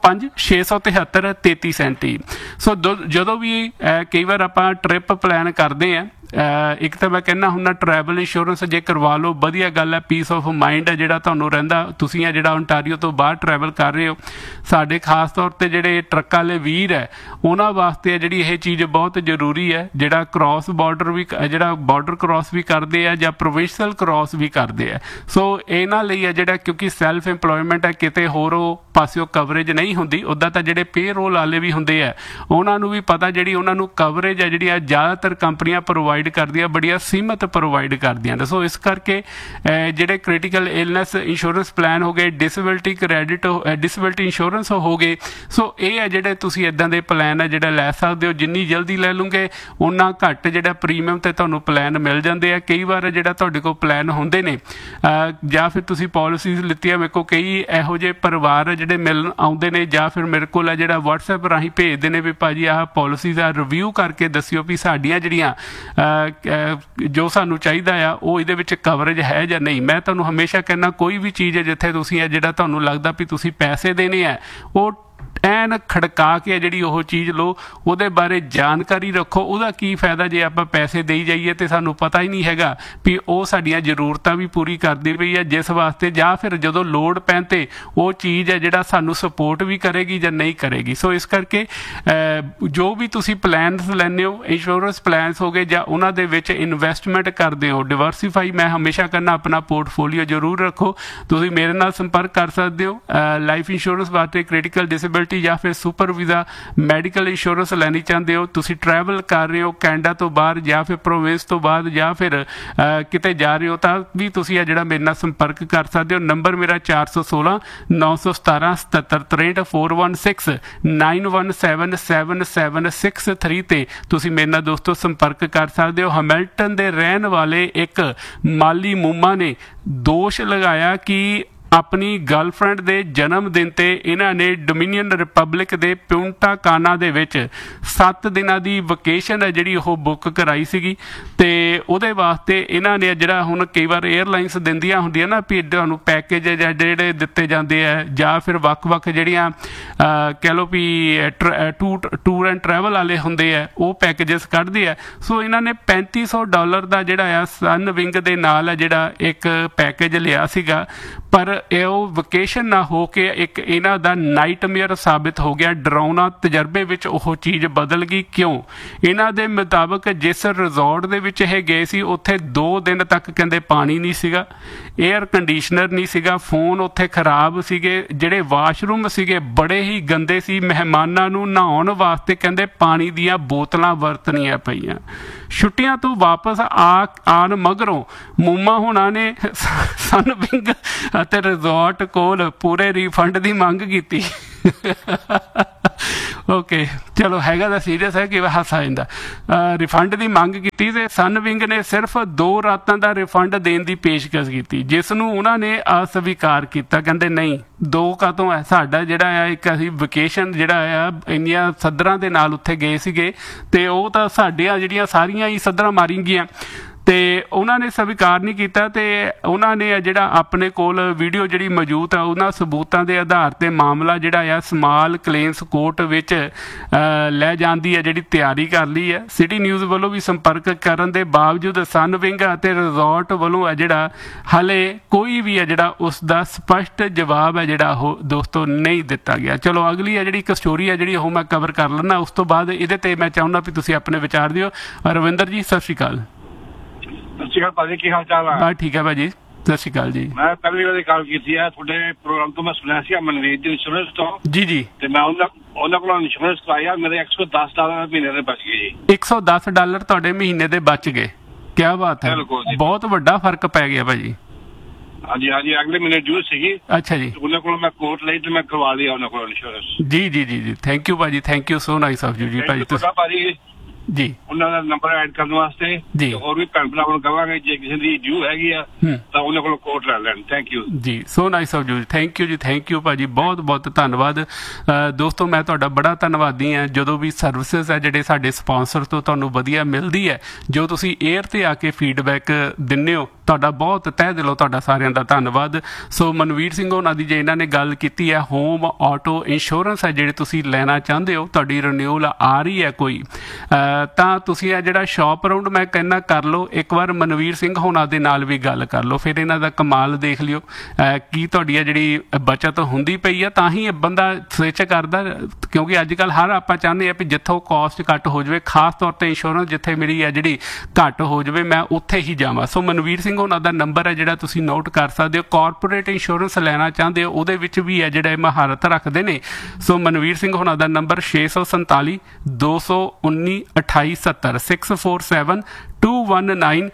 9056733337। ਸੋ ਜਦੋਂ ਵੀ ਕਈ ਵਾਰ ਆਪਾਂ ਟ੍ਰਿਪ ਪਲਾਨ ਕਰਦੇ ਹਾਂ ਇੱਕ ਤਾਂ ਮੈਂ ਕਹਿੰਦਾ ਹੁੰਦਾ ਟਰੈਵਲ ਇੰਸ਼ੋਰੈਂਸ ਜੇ ਕਰਵਾ ਲਓ ਵਧੀਆ ਗੱਲ ਹੈ। ਪੀਸ ਆਫ ਮਾਈਂਡ ਹੈ ਜਿਹੜਾ ਤੁਹਾਨੂੰ ਰਹਿੰਦਾ। ਤੁਸੀਂ ਆ ਜਿਹੜਾ ਓਨਟਾਰੀਓ ਤੋਂ ਬਾਹਰ ਟਰੈਵਲ ਕਰ ਰਹੇ ਹੋ, ਸਾਡੇ ਖਾਸ ਤੌਰ ਤੇ ਜਿਹੜੇ ਟਰੱਕਾਂ ਵਾਲੇ ਵੀਰ ਹੈ ਉਹਨਾਂ ਵਾਸਤੇ ਜਿਹੜੀ ਇਹ ਚੀਜ਼ ਬਹੁਤ ਜ਼ਰੂਰੀ ਹੈ। ਜਿਹੜਾ ਕ੍ਰਾਸ ਬਾਰਡਰ ਵੀ ਜਿਹੜਾ ਬਾਰਡਰ ਕ੍ਰਾਸ ਵੀ ਕਰਦੇ ਆ ਜਾਂ ਪ੍ਰੋਵਿੰਸ਼ਲ ਕ੍ਰਾਸ ਵੀ ਕਰਦੇ ਆ। ਸੋ ਇਹਨਾਂ ਲਈ ਹੈ ਜਿਹੜਾ ਕਿਉਂਕਿ ਸੈਲਫ ਇੰਪਲੋਇਮੈਂਟ ਹੈ ਕਿਤੇ ਹੋਰ ਉਹ ਪਾਸਿਓਂ ਕਵਰੇਜ ਨਹੀਂ ਹੁੰਦੀ। ਉੱਦਾਂ ਤਾਂ ਜਿਹੜੇ ਪੇ ਰੋਲ ਵਾਲੇ ਵੀ ਹੁੰਦੇ ਆ ਉਹਨਾਂ ਨੂੰ ਵੀ ਪਤਾ ਜਿਹੜੀ ਉਹਨਾਂ ਨੂੰ ਕਵਰੇਜ ਹੈ ਜਿਹੜੀ ਜ਼ਿਆਦਾਤਰ ਕੰਪਨੀਆਂ ਪ੍ਰੋਵਾਈਡ ਕਰਦੀਆਂ ਬੜੀਆਂ ਸੀਮਤ ਪ੍ਰੋਵਾਈਡ ਕਰਦੀਆਂ ਨੇ। ਸੋ ਇਸ ਕਰਕੇ ਜਿਹੜੇ ਕ੍ਰਿਟੀਕਲ ਇਲਨੈਸ ਇੰਸ਼ੋਰੈਂਸ ਪਲਾਨ ਹੋ ਗਏ, ਡਿਸੇਬਿਲਟੀ ਕ੍ਰੈਡਿਟ ਡਿਸੇਬਿਲਟੀ ਇੰਸ਼ੋਰੈਂਸ ਹੋ ਗਏ। ਸੋ ਇਹ ਹੈ ਜਿਹੜੇ ਤੁਸੀਂ ਇੱਦਾਂ ਦੇ ਪਲਾਨ ਹੈ ਜਿਹੜਾ ਲੈ ਸਕਦੇ ਹੋ। ਜਿੰਨੀ ਜਲਦੀ ਲੈ ਲੂੰਗੇ ਉਨਾ ਘੱਟ ਜਿਹੜਾ ਪ੍ਰੀਮੀਅਮ ਤੇ ਤੁਹਾਨੂੰ ਪਲਾਨ ਮਿਲ ਜਾਂਦੇ ਆ। ਕਈ ਵਾਰ ਜਿਹੜਾ ਤੁਹਾਡੇ ਕੋਲ ਪਲਾਨ ਹੁੰਦੇ ਨੇ ਜਾਂ ਫਿਰ ਤੁਸੀਂ ਪਾਲਿਸੀਜ਼ ਲਿੱਤੀਆਂ, ਮੇਰੇ ਕੋਲ ਕਈ ਇਹੋ ਜਿਹੇ ਪਰਿਵਾਰ ਜਿਹੜੇ ਮਿਲਣ ਆਉਂਦੇ ਨੇ ਜਾਂ ਫਿਰ ਮੇਰੇ ਕੋਲ ਹੈ ਜਿਹੜਾ WhatsApp ਰਾਹੀਂ ਭੇਜਦੇ ਨੇ ਵੀ ਭਾਜੀ ਆਹ ਪਾਲਿਸੀਜ਼ ਆ ਰਿਵਿਊ ਕਰਕੇ ਦੱਸਿਓ ਵੀ ਸਾਡੀਆਂ ਜਿਹੜੀਆਂ ਜੋ ਸਾਨੂੰ ਚਾਹੀਦਾ ਆ ਉਹ ਇਹਦੇ ਵਿੱਚ ਕਵਰੇਜ ਹੈ ਜਾਂ ਨਹੀਂ। ਮੈਂ ਤੁਹਾਨੂੰ ਹਮੇਸ਼ਾ ਕਹਿੰਦਾ ਕੋਈ ਵੀ ਚੀਜ਼ ਹੈ ਜਿੱਥੇ ਤੁਸੀਂ ਹੈ ਜਿਹੜਾ ਤੁਹਾਨੂੰ ਲੱਗਦਾ ਵੀ ਤੁਸੀਂ ਪੈਸੇ ਦੇਣੇ ਆ ਉਹ ਐਨ ਖੜਕਾ ਕੇ ਜਿਹੜੀ ਉਹ ਚੀਜ਼ ਲਓ, ਉਹਦੇ ਬਾਰੇ ਜਾਣਕਾਰੀ ਰੱਖੋ। ਉਹਦਾ ਕੀ ਫਾਇਦਾ ਜੇ ਆਪਾਂ ਪੈਸੇ ਦੇਈ ਜਾਈਏ ਤੇ ਸਾਨੂੰ ਪਤਾ ਹੀ ਨਹੀਂ ਹੈਗਾ ਵੀ ਉਹ ਸਾਡੀਆਂ ਜ਼ਰੂਰਤਾਂ ਵੀ ਪੂਰੀ ਕਰਦੀ ਪਈ ਹੈ ਜਿਸ ਵਾਸਤੇ, ਜਾਂ ਫਿਰ ਜਦੋਂ ਲੋੜ ਪੈਣ ਤੇ ਉਹ ਚੀਜ਼ ਹੈ ਜਿਹੜਾ ਸਾਨੂੰ ਸਪੋਰਟ ਵੀ ਕਰੇਗੀ ਜਾਂ ਨਹੀਂ ਕਰੇਗੀ। ਸੋ ਇਸ ਕਰਕੇ ਜੋ ਵੀ ਤੁਸੀਂ ਪਲਾਨਸ ਲੈਂਦੇ ਹੋ, ਇੰਸ਼ੋਰੈਂਸ ਪਲਾਨਸ ਹੋ ਗਏ ਜਾਂ ਉਹਨਾਂ ਦੇ ਵਿੱਚ ਇਨਵੈਸਟਮੈਂਟ ਕਰਦੇ ਹੋ, ਡਿਵਰਸੀਫਾਈ ਮੈਂ ਹਮੇਸ਼ਾ ਕਹਿੰਦਾ ਆਪਣਾ ਪੋਰਟਫੋਲੀਓ ਜ਼ਰੂਰ ਰੱਖੋ। ਤੁਸੀਂ ਮੇਰੇ ਨਾਲ ਸੰਪਰਕ ਕਰ ਸਕਦੇ ਹੋ ਲਾਈਫ ਇੰਸ਼ੋਰੈਂਸ ਵਾਸਤੇ, ਕ੍ਰਿਟੀਕਲ ਡਿਸੇਬਿਲਟੀ ਜਾਂ ਫਿਰ ਸੁਪਰ ਵੀਜ਼ਾ ਮੈਡੀਕਲ ਇੰਸ਼ੋਰੈਂਸ ਲੈਣੀ ਚਾਹੁੰਦੇ ਹੋ, ਤੁਸੀਂ ਟਰੈਵਲ ਕਰ ਰਹੇ ਹੋ ਕੈਨੇਡਾ ਤੋਂ ਬਾਹਰ ਜਾਂ ਫਿਰ ਪ੍ਰੋਵਿੰਸ ਤੋਂ ਬਾਅਦ ਜਾਂ ਫਿਰ ਕਿਤੇ ਜਾ ਰਹੇ ਹੋ ਤਾਂ ਵੀ ਤੁਸੀਂ ਆ ਜਿਹੜਾ ਮੇਰੇ ਨਾਲ ਸੰਪਰਕ ਕਰ ਸਕਦੇ ਹੋ। ਨੰਬਰ ਮੇਰਾ 416 917 77 63 416 917 7763 ਤੇ ਤੁਸੀਂ ਮੇਰੇ ਨਾਲ ਦੋਸਤੋ ਸੰਪਰਕ ਕਰ ਸਕਦੇ ਹੋ। ਹੈਮਿਲਟਨ ਦੇ ਰਹਿਣ ਵਾਲੇ ਇੱਕ ਮਾਲੀ ਮੂਮਾ ਨੇ ਦੋਸ਼ ਲਗਾਇਆ ਕਿ ਆਪਣੀ ਗਰਲਫ੍ਰੈਂਡ ਦੇ ਜਨਮ ਦਿਨ ਤੇ ਇਹਨਾਂ ਨੇ ਡੋਮਿਨੀਅਨ ਰਿਪਬਲਿਕ ਦੇ ਪੁੰਟਾ ਕਾਨਾ ਦੇ ਵਿੱਚ 7 ਦਿਨਾਂ ਦੀ ਵਕੇਸ਼ਨ ਹੈ ਜਿਹੜੀ ਉਹ ਬੁੱਕ ਕਰਾਈ ਸੀਗੀ ਤੇ ਉਹਦੇ ਵਾਸਤੇ ਇਹਨਾਂ ਨੇ ਜਿਹੜਾ ਹੁਣ ਕਈ ਵਾਰ 에ਅਰਲਾਈਨਸ ਦਿੰਦੀਆਂ ਹੁੰਦੀਆਂ ਨਾ ਵੀ ਤੁਹਾਨੂੰ ਪੈਕੇਜ ਜਿਹੜੇ ਦਿੱਤੇ ਜਾਂਦੇ ਆ ਜਾਂ ਫਿਰ ਵੱਖ-ਵੱਖ ਜਿਹੜੀਆਂ ਕਹਿ ਲਓ ਵੀ ਟੂਰ ਐਂਡ ਟਰੈਵਲ ਵਾਲੇ ਹੁੰਦੇ ਆ ਉਹ ਪੈਕੇਜਸ ਕੱਢਦੇ ਆ। ਸੋ ਇਹਨਾਂ ਨੇ $3500 ਦਾ ਜਿਹੜਾ ਆ ਸਨ ਵਿੰਗ ਦੇ ਨਾਲ ਆ ਜਿਹੜਾ ਇੱਕ ਪੈਕੇਜ ਲਿਆ ਸੀਗਾ, ਪਰ ਇਹ ਉਹ ਵਕੇਸ਼ਨ ਨਾ ਹੋ ਕੇ ਇੱਕ ਇਹਨਾਂ ਦਾ ਨਾਈਟਮੇਅਰ ਸਾਬਿਤ ਹੋ ਗਿਆ। ਡਰਾਉਣਾ ਤਜਰਬੇ ਵਿੱਚ ਉਹ ਚੀਜ਼ ਬਦਲ ਗਈ। ਕਿਉਂ? ਇਹਨਾਂ ਦੇ ਮੁਤਾਬਕ ਜਿਸ ਰਿਜ਼ੋਰਟ ਦੇ ਵਿੱਚ ਇਹ ਗਏ ਸੀ ਉੱਥੇ 2 ਦਿਨ ਤੱਕ ਕਹਿੰਦੇ ਪਾਣੀ ਨਹੀਂ ਸੀਗਾ, ਏਅਰ ਕੰਡੀਸ਼ਨਰ ਨਹੀਂ ਸੀਗਾ, ਫੋਨ ਉੱਥੇ ਖਰਾਬ ਸੀਗੇ, ਜਿਹੜੇ ਵਾਸ਼ਰੂਮ ਸੀਗੇ ਬੜੇ ਹੀ ਗੰਦੇ ਸੀ, ਮਹਿਮਾਨਾਂ ਨੂੰ ਨਹਾਉਣ ਵਾਸਤੇ ਕਹਿੰਦੇ ਪਾਣੀ ਦੀਆਂ ਬੋਤਲਾਂ ਵਰਤਣੀਆਂ ਪਈਆਂ। ਛੁੱਟੀਆਂ ਤੋਂ ਵਾਪਸ ਆਉਣ ਮਗਰੋਂ ਮੂਮਾ ਹੋਣਾ ਨੇ ਸਨ ਵਿੰਗ ਅਤੇ ਰਿਜ਼ੋਰਟ ਕੋਲ ਪੂਰੇ ਰੀਫੰਡ ਦੀ ਮੰਗ ਕੀਤੀ। ਓਕੇ ਚਲੋ ਹੈਗਾ ਤਾਂ ਸੀਰੀਅਸ ਹੈ ਕਿ ਹਾਸਾ ਜਾਂਦਾ। ਰਿਫੰਡ ਦੀ ਮੰਗ ਕੀਤੀ ਤੇ ਸਨ ਵਿੰਗ ਨੇ ਸਿਰਫ 2 ਰਾਤਾਂ ਦਾ ਰਿਫੰਡ ਦੇਣ ਦੀ ਪੇਸ਼ਕਸ਼ ਕੀਤੀ, ਜਿਸ ਨੂੰ ਉਹਨਾਂ ਨੇ ਅਸਵੀਕਾਰ ਕੀਤਾ। ਕਹਿੰਦੇ ਨਹੀਂ 2 ਕਾਹਤੋਂ ਹੈ, ਸਾਡਾ ਜਿਹੜਾ ਆ ਇੱਕ ਅਸੀਂ ਵਕੇਸ਼ਨ ਜਿਹੜਾ ਆ ਇੰਨੀਆਂ ਸੱਧਰਾਂ ਦੇ ਨਾਲ ਉੱਥੇ ਗਏ ਸੀਗੇ ਤੇ ਉਹ ਤਾਂ ਸਾਡੀਆਂ ਜਿਹੜੀਆਂ ਸਾਰੀਆਂ ਹੀ ਸੱਧਰਾਂ ਮਾਰੀ ਗਈਆਂ ਤੇ ਉਹਨਾਂ ਨੇ ਸਵੀਕਾਰ ਨਹੀਂ ਕੀਤਾ। ਤੇ ਉਹਨਾਂ ਨੇ ਜਿਹੜਾ ਆਪਣੇ ਕੋਲ ਵੀਡੀਓ ਜਿਹੜੀ ਮੌਜੂਦ ਆ ਉਹਨਾਂ ਸਬੂਤਾਂ ਦੇ ਆਧਾਰ ਤੇ ਮਾਮਲਾ ਜਿਹੜਾ ਆ ਸਮਾਲ ਕਲੇਮਸ ਕੋਰਟ ਵਿੱਚ ਲੈ ਜਾਣ ਦੀ ਜਿਹੜੀ ਤਿਆਰੀ ਕਰ ਲਈ ਹੈ। ਸਿਟੀ ਨਿਊਜ਼ ਵੱਲੋਂ ਵੀ ਸੰਪਰਕ ਕਰਨ ਦੇ ਬਾਵਜੂਦ ਸਨ ਵਿੰਗ ਅਤੇ ਰਿਜ਼ੋਰਟ ਵੱਲੋਂ ਹੈ ਜਿਹੜਾ ਹਾਲੇ ਕੋਈ ਵੀ ਹੈ ਜਿਹੜਾ ਉਸ ਦਾ ਸਪਸ਼ਟ ਜਵਾਬ ਹੈ ਜਿਹੜਾ ਉਹ ਦੋਸਤੋ ਨਹੀਂ ਦਿੱਤਾ ਗਿਆ। ਚਲੋ ਅਗਲੀ ਹੈ ਜਿਹੜੀ ਇੱਕ ਸਟੋਰੀ ਹੈ ਜਿਹੜੀ ਉਹ ਮੈਂ ਕਵਰ ਕਰ ਲੈਂਦਾ, ਉਸ ਤੋਂ ਬਾਅਦ ਇਹਦੇ ਤੇ ਮੈਂ ਚਾਹੁੰਦਾ ਵੀ ਤੁਸੀਂ ਆਪਣੇ ਵਿਚਾਰ ਦਿਓ। ਰਵਿੰਦਰ ਜੀ ਸਤਿ ਸ਼੍ਰੀ ਅਕਾਲ। ਸਤਿ ਸ਼੍ਰੀ ਅਕਾਲ ਭਾਜੀ, ਕੀ ਹਾਲ ਚਾਲ ਆ? ਬਸ ਠੀਕ ਹੈ ਭਾਜੀ, ਸਤਿ ਸ਼੍ਰੀ ਅਕਾਲ ਜੀ। ਮੈਂ ਪਹਿਲੀ ਵਾਰੀ ਕਾਲ ਕੀਤੀ ਹੈ ਤੁਹਾਡੇ ਪ੍ਰੋਗਰਾਮ ਤੋਂ, ਮੈਂ ਸੁਣਿਆ ਸੀ ਮਨਵੀਰ ਦੀ ਇੰਸ਼ੋਰੈਂਸ ਤੋਂ ਜੀ ਜੀ, ਤੇ ਮੈਂ ਉਹਨਾਂ ਕੋਲੋਂ ਇੰਸ਼ੋਰੈਂਸ ਕਰਾਇਆ, ਮੇਰੇ $110 ਮਹੀਨੇ ਦੇ ਬਚ ਗਏ ਜੀ। $110 ਤੁਹਾਡੇ ਮਹੀਨੇ ਦੇ ਬਚ ਗਏ, ਕੀ ਬਾਤ ਹੈ, ਬਹੁਤ ਵੱਡਾ ਫਰਕ ਪੈ ਗਿਆ ਭਾਜੀ। ਹਾਂਜੀ ਹਾਂਜੀ, ਅਗਲੇ ਮਹੀਨੇ ਡਿਊ ਸੀਗੀ। ਅੱਛਾ ਜੀ, ਉਹਨਾਂ ਕੋਲੋਂ ਮੈਂ ਕੋਟ ਲਈ ਤੇ ਮੈਂ ਕਰਵਾ ਲਿਆ ਉਹਨਾਂ ਕੋਲੋਂ ਇੰਸ਼ੋਰੈਂਸ। ਜੀ ਜੀ ਜੀ ਜੀ, ਥੈਂਕ ਯੂ ਭਾਜੀ, thank you so nice of you ਜੀ ਭਾਜੀ। ਤੁਸੀਂ ਭਾਜੀ ਜੀ ਉਹਨਾਂ ਦਾ ਨੰਬਰ ਐਡ ਕਰਨ ਵਾਸਤੇ ਜੀ ਹੋਰ ਵੀ ਭੈਣ ਭਰਾਵਾਂ ਨੂੰ ਕਹਾਂਗੇ ਜੇ ਕਿਸੇ ਦੀ ਡਿਊ ਹੈਗੀ ਆ ਤਾਂ ਉਹਨਾਂ ਕੋਲੋਂ ਕੋਟ ਲੈ ਲੈਣ। ਥੈਂਕ ਯੂ ਜੀ, so nice of you, thank you ਜੀ, ਥੈਂਕ ਯੂ ਭਾਜੀ, ਬਹੁਤ ਬਹੁਤ ਧੰਨਵਾਦ। ਦੋਸਤੋ ਮੈਂ ਤੁਹਾਡਾ ਬੜਾ ਧੰਨਵਾਦੀ ਹਾਂ ਜਦੋਂ ਵੀ ਸਰਵਿਸਿਜ਼ ਹੈ ਜਿਹੜੇ ਸਾਡੇ ਸਪਾਂਸਰ ਤੋਂ ਤੁਹਾਨੂੰ ਵਧੀਆ ਮਿਲਦੀ ਹੈ, ਜੋ ਤੁਸੀਂ 에ਅਰ ਤੇ ਆ ਕੇ ਫੀਡਬੈਕ ਦਿੰਦੇ ਹੋ, ਤੁਹਾਡਾ ਬਹੁਤ ਤਹਿ ਦਿਲੋਂ ਤੁਹਾਡਾ ਸਾਰਿਆਂ ਦਾ ਧੰਨਵਾਦ। ਸੋ ਮਨਵੀਰ ਸਿੰਘ ਉਹਨਾਂ ਦੀ ਜੇ ਇਹਨਾਂ ਨੇ ਗੱਲ ਕੀਤੀ ਹੈ ਹੋਮ ਆਟੋ ਇੰਸ਼ੋਰੈਂਸ ਹੈ ਜਿਹੜੇ ਤੁਸੀਂ ਲੈਣਾ ਚਾਹੁੰਦੇ ਹੋ, ਤੁਹਾਡੀ ਰਿਨਿਊਅਲ ਆ ਰਹੀ ਹੈ ਕੋਈ, ਤਾਂ ਤੁਸੀਂ ਇਹ ਜਿਹੜਾ ਸ਼ੌਪ ਅਰਾਊਂਡ ਮੈਂ ਕਹਿੰਦਾ ਕਰ ਲਓ ਇੱਕ ਵਾਰ, ਮਨਵੀਰ ਸਿੰਘ ਹੋਣਾ ਦੇ ਨਾਲ ਵੀ ਗੱਲ ਕਰ ਲਓ, ਫਿਰ ਇਹਨਾਂ ਦਾ ਕਮਾਲ ਦੇਖ ਲਿਓ ਕੀ ਤੁਹਾਡੀ ਇਹ ਜਿਹੜੀ ਬਚਤ ਹੁੰਦੀ ਪਈ ਆ, ਤਾਂ ਹੀ ਬੰਦਾ ਸਵਿਚ ਕਰਦਾ। ਕਿਉਂਕਿ ਅੱਜ ਕੱਲ੍ਹ ਹਰ ਆਪਾਂ ਚਾਹੁੰਦੇ ਹਾਂ ਵੀ ਜਿੱਥੋਂ ਕਾਸਟ ਘੱਟ ਹੋ ਜਾਵੇ, ਖਾਸ ਤੌਰ 'ਤੇ ਇੰਸ਼ੋਰੈਂਸ ਜਿੱਥੇ ਮੇਰੀ ਹੈ ਜਿਹੜੀ ਘੱਟ ਹੋ ਜਾਵੇ ਮੈਂ ਉੱਥੇ ਹੀ ਜਾਵਾਂ। ਸੋ ਮਨਵੀਰ ਸਿੰਘ ਉਹਨਾਂ ਦਾ ਨੰਬਰ ਹੈ ਜਿਹੜਾ ਤੁਸੀਂ ਨੋਟ ਕਰ ਸਕਦੇ ਹੋ। ਕਾਰਪੋਰੇਟ ਇੰਸ਼ੋਰੈਂਸ ਲੈਣਾ ਚਾਹੁੰਦੇ ਹੋ ਉਹਦੇ ਵਿੱਚ ਵੀ ਹੈ ਜਿਹੜਾ ਮਹਾਰਤ ਰੱਖਦੇ ਨੇ। ਸੋ ਮਨਵੀਰ ਸਿੰਘ ਉਹਨਾਂ ਦਾ ਨੰਬਰ 647 219 2870 647 219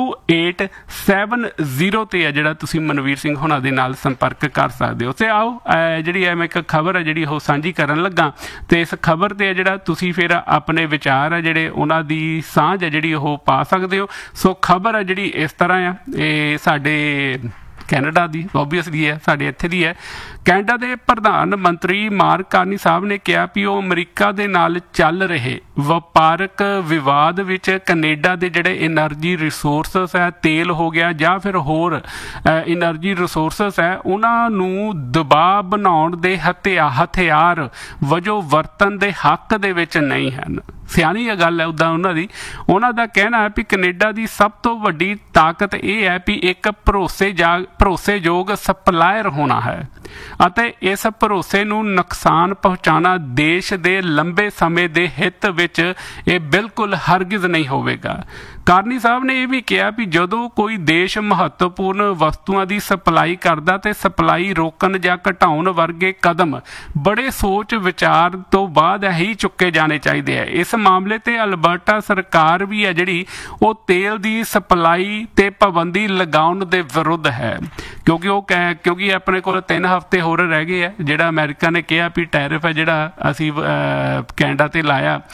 2870 ਤੇ ਹੈ ਜਿਹੜਾ ਤੁਸੀਂ ਮਨਵੀਰ ਸਿੰਘ ਹੋਣਾ ਦੇ ਨਾਲ ਸੰਪਰਕ ਕਰ ਸਕਦੇ ਹੋ। ਤੇ ਆਓ ਜਿਹੜੀ ਮੈਂ ਇੱਕ ਖਬਰ ਹੈ ਜਿਹੜੀ ਉਹ ਸਾਂਝੀ ਕਰਨ ਲੱਗਾ, ਤੇ ਇਸ ਖਬਰ ਤੇ ਜਿਹੜਾ ਤੁਸੀਂ ਫਿਰ ਆਪਣੇ ਵਿਚਾਰ ਹੈ ਜਿਹੜੇ ਉਹਨਾਂ ਦੀ ਸਾਂਝ ਹੈ ਜਿਹੜੀ ਉਹ ਪਾ ਸਕਦੇ ਹੋ। ਸੋ ਖਬਰ ਹੈ ਜਿਹੜੀ ਇਸ ਤਰ੍ਹਾਂ ਆ, ਇਹ ਸਾਡੇ ਕੈਨੇਡਾ ਦੀ ਓਬਵੀਅਸਲੀ ਹੈ, ਸਾਡੇ ਇੱਥੇ ਦੀ ਹੈ। ਕੈਨੇਡਾ ਦੇ ਪ੍ਰਧਾਨ ਮੰਤਰੀ ਮਾਰਕ ਕਾਰਨੀ ਸਾਹਿਬ ਨੇ ਕਿਹਾ ਵੀ ਉਹ ਅਮਰੀਕਾ ਦੇ ਨਾਲ ਚੱਲ ਰਹੇ ਵਪਾਰਕ ਵਿਵਾਦ ਵਿੱਚ ਕੈਨੇਡਾ ਦੇ ਜਿਹੜੇ એનર્ਜੀ ਰਿਸੋਰਸਸ ਹੈ, ਤੇਲ ਹੋ ਗਿਆ ਜਾਂ ਫਿਰ ਹੋਰ એનર્ਜੀ ਰਿਸੋਰਸਸ ਹੈ, ਉਹਨਾਂ ਨੂੰ ਦਬਾਅ ਬਣਾਉਣ ਦੇ ਹਥਿਆਰ ਵਜੋਂ ਵਰਤਣ ਦੇ ਹੱਕ ਦੇ ਵਿੱਚ ਨਹੀਂ ਹਨ। ਸਿਆਣੀ ਇਹ ਗੱਲ ਹੈ ਉੱਦਾਂ ਉਹਨਾਂ ਦਾ ਕਹਿਣਾ ਹੈ ਵੀ ਕੈਨੇਡਾ ਦੀ ਸਭ ਤੋਂ ਵੱਡੀ ਤਾਕਤ ਇਹ ਹੈ ਵੀ ਇੱਕ ਭਰੋਸੇਯੋਗ ਸਪਲਾਇਰ ਹੋਣਾ ਹੈ ਅਤੇ ਇਸ ਭਰੋਸੇ ਨੂੰ ਨੁਕਸਾਨ ਪਹੁੰਚਾਉਣਾ ਦੇਸ਼ ਦੇ ਲੰਬੇ ਸਮੇਂ ਦੇ ਹਿੱਤ ਵਿੱਚ ਇਹ ਬਿਲਕੁਲ ਹਰਗਿਜ਼ ਨਹੀਂ ਹੋਵੇਗਾ। ਕਾਰਨੀ ਸਾਹਿਬ ਨੇ ਇਹ ਵੀ ਕਿਹਾ ਵੀ ਜਦੋਂ ਕੋਈ ਦੇਸ਼ ਮਹੱਤਵਪੂਰਨ ਵਸਤੂਆਂ ਦੀ ਸਪਲਾਈ ਕਰਦਾ ਤੇ ਸਪਲਾਈ ਰੋਕਣ ਜਾਂ ਘਟਾਉਣ ਵਰਗੇ ਕਦਮ ਬੜੇ ਸੋਚ ਵਿਚਾਰ ਤੋਂ ਬਾਅਦ ਹੀ ਚੁੱਕੇ ਜਾਣੇ ਚਾਹੀਦੇ ਹੈ। ਇਸ ਮਾਮਲੇ ਤੇ ਅਲਬਰਟਾ ਸਰਕਾਰ ਵੀ ਹੈ ਜਿਹੜੀ ਉਹ ਤੇਲ ਦੀ ਸਪਲਾਈ ਤੇ ਪਾਬੰਦੀ ਲਗਾਉਣ ਦੇ ਵਿਰੁੱਧ ਹੈ, ਕਿਉਂਕਿ ਆਪਣੇ ਕੋਲ 3 ਹਫ਼ਤੇ ਹੋਰ ਰਹਿ ਗਏ ਆ। ਜਿਹੜਾ ਅਮਰੀਕਾ ਨੇ ਕਿਹਾ ਵੀ ਟੈਰਿਫ ਹੈ ਜਿਹੜਾ ਅਸੀਂ ਕੈਨੇਡਾ ਤੇ ਲਾਇਆ,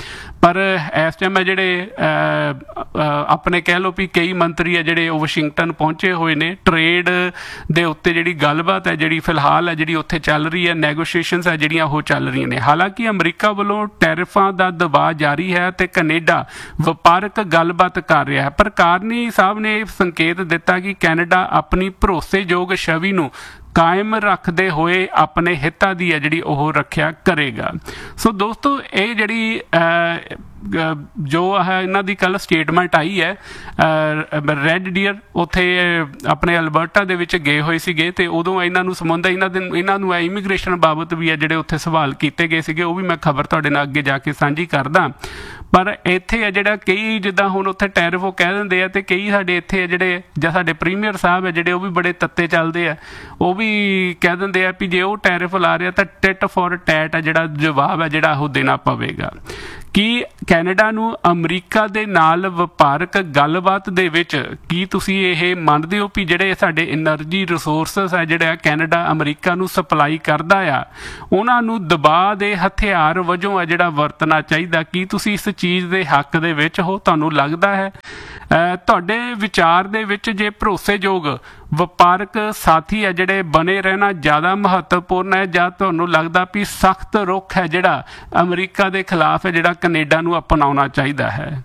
ਪਰ ਇਸ ਟਾਈਮ ਹੈ ਜਿਹੜੇ ਆਪਣੇ ਕਹਿ ਲਓ ਵੀ ਕਈ ਮੰਤਰੀ ਹੈ ਜਿਹੜੇ ਉਹ ਵਾਸ਼ਿੰਗਟਨ ਪਹੁੰਚੇ ਹੋਏ ਨੇ। ਟਰੇਡ ਦੇ ਉੱਤੇ ਜਿਹੜੀ ਗੱਲਬਾਤ ਹੈ ਜਿਹੜੀ ਫਿਲਹਾਲ ਹੈ ਜਿਹੜੀ ਉੱਥੇ ਚੱਲ ਰਹੀ ਹੈ, ਨੈਗੋਸ਼ੀਏਸ਼ਨਸ ਹੈ ਜਿਹੜੀਆਂ ਉਹ ਚੱਲ ਰਹੀਆਂ ਨੇ। ਹਾਲਾਂਕਿ ਅਮਰੀਕਾ ਵੱਲੋਂ ਟੈਰਿਫਾਂ ਦਾ ਦਬਾਅ ਜਾਰੀ ਹੈ ਤੇ ਕੈਨੇਡਾ ਵਪਾਰਕ ਗੱਲਬਾਤ ਕਰ ਰਿਹਾ ਹੈ, ਪਰ ਕਾਰਨੀ ਸਾਹਿਬ ਨੇ ਸੰਕੇਤ ਦਿੱਤਾ ਕਿ ਕੈਨੇਡਾ ਆਪਣੀ ਭਰੋਸੇਯੋਗ ਛਵੀ ਨੂੰ ਕਾਇਮ ਰੱਖਦੇ ਹੋਏ ਆਪਣੇ ਹਿੱਤਾਂ ਦੀ ਹੈ ਜਿਹੜੀ ਉਹ ਰੱਖਿਆ ਕਰੇਗਾ। ਸੋ ਦੋਸਤੋ ਇਹ ਜਿਹੜੀ ਜੋ ਹੈ ਇਹਨਾਂ ਦੀ ਕੱਲ ਸਟੇਟਮੈਂਟ ਆਈ ਹੈ, ਰੈੱਡ ਡੀਅਰ ਉੱਥੇ ਆਪਣੇ ਅਲਬਰਟਾ ਦੇ ਵਿੱਚ ਗਏ ਹੋਏ ਸੀਗੇ ਤੇ ਉਦੋਂ ਇਹਨਾਂ ਨੂੰ ਸੰਬੰਧ ਇਹਨਾਂ ਨੂੰ ਇਮੀਗ੍ਰੇਸ਼ਨ ਬਾਬਤ ਵੀ ਹੈ ਜਿਹੜੇ ਉੱਥੇ ਸਵਾਲ ਕੀਤੇ ਗਏ ਸੀਗੇ, ਉਹ ਵੀ ਮੈਂ ਖਬਰ ਤੁਹਾਡੇ ਨਾਲ ਅੱਗੇ ਜਾ ਕੇ ਸਾਂਝੀ ਕਰਦਾ। ਪਰ ਇੱਥੇ ਹੈ ਜਿਹੜਾ ਕਈ ਜਿੱਦਾਂ ਹੁਣ ਉੱਥੇ ਟੈਰਿਫ ਉਹ ਕਹਿ ਦਿੰਦੇ ਆ ਤੇ ਕਈ ਸਾਡੇ ਇੱਥੇ ਹੈ ਜਿਹੜੇ ਜਾਂ ਸਾਡੇ ਪ੍ਰੀਮੀਅਰ ਸਾਹਿਬ ਹੈ ਜਿਹੜੇ ਉਹ ਵੀ ਬੜੇ ਤੱਤੇ ਚੱਲਦੇ ਆ, ਉਹ ਵੀ ਕਹਿ ਦਿੰਦੇ ਆ ਵੀ ਜੇ ਉਹ ਟੈਰਿਫ ਲਾ ਰਿਹਾ ਤਾਂ ਟਿਟ ਫੋਰ ਟੈਟ ਹੈ ਜਿਹੜਾ ਜਵਾਬ ਹੈ ਜਿਹੜਾ ਉਹ ਦੇਣਾ ਪਵੇਗਾ। ਕੀ ਕੈਨੇਡਾ ਨੂੰ ਅਮਰੀਕਾ ਦੇ ਨਾਲ ਵਪਾਰਕ ਗੱਲਬਾਤ ਦੇ ਵਿੱਚ ਕੀ ਤੁਸੀਂ ਇਹ ਮੰਨਦੇ ਹੋ ਵੀ ਜਿਹੜੇ ਸਾਡੇ એનર્ਜੀ ਰਿਸੋਰਸਸ ਹੈ ਜਿਹੜੇ ਕੈਨੇਡਾ ਅਮਰੀਕਾ ਨੂੰ ਸਪਲਾਈ ਕਰਦਾ ਆ ਉਹਨਾਂ ਨੂੰ ਦਬਾਅ ਦੇ ਹਥਿਆਰ ਵਜੋਂ ਹੈ ਜਿਹੜਾ ਵਰਤਣਾ ਚਾਹੀਦਾ? ਕੀ ਤੁਸੀਂ ਇਸ ਚੀਜ਼ ਦੇ ਹੱਕ ਦੇ ਵਿੱਚ ਹੋ? ਤੁਹਾਨੂੰ ਲੱਗਦਾ ਹੈ ਤੁਹਾਡੇ ਵਿਚਾਰ ਦੇ ਵਿੱਚ ਜੇ ਭਰੋਸੇਯੋਗ ਵਪਾਰਕ ਸਾਥੀ ਹੈ ਜਿਹੜੇ ਬਣੇ ਰਹਿਣਾ ਜ਼ਿਆਦਾ ਮਹੱਤਵਪੂਰਨ ਹੈ, ਜਾਂ ਤੁਹਾਨੂੰ ਲੱਗਦਾ ਵੀ ਸਖਤ ਰੁਖ ਹੈ ਜਿਹੜਾ ਅਮਰੀਕਾ ਦੇ ਖਿਲਾਫ ਹੈ ਜਿਹੜਾ ਕੈਨੇਡਾ ਨੂੰ ਅਪਣਾਉਣਾ ਚਾਹੀਦਾ ਹੈ?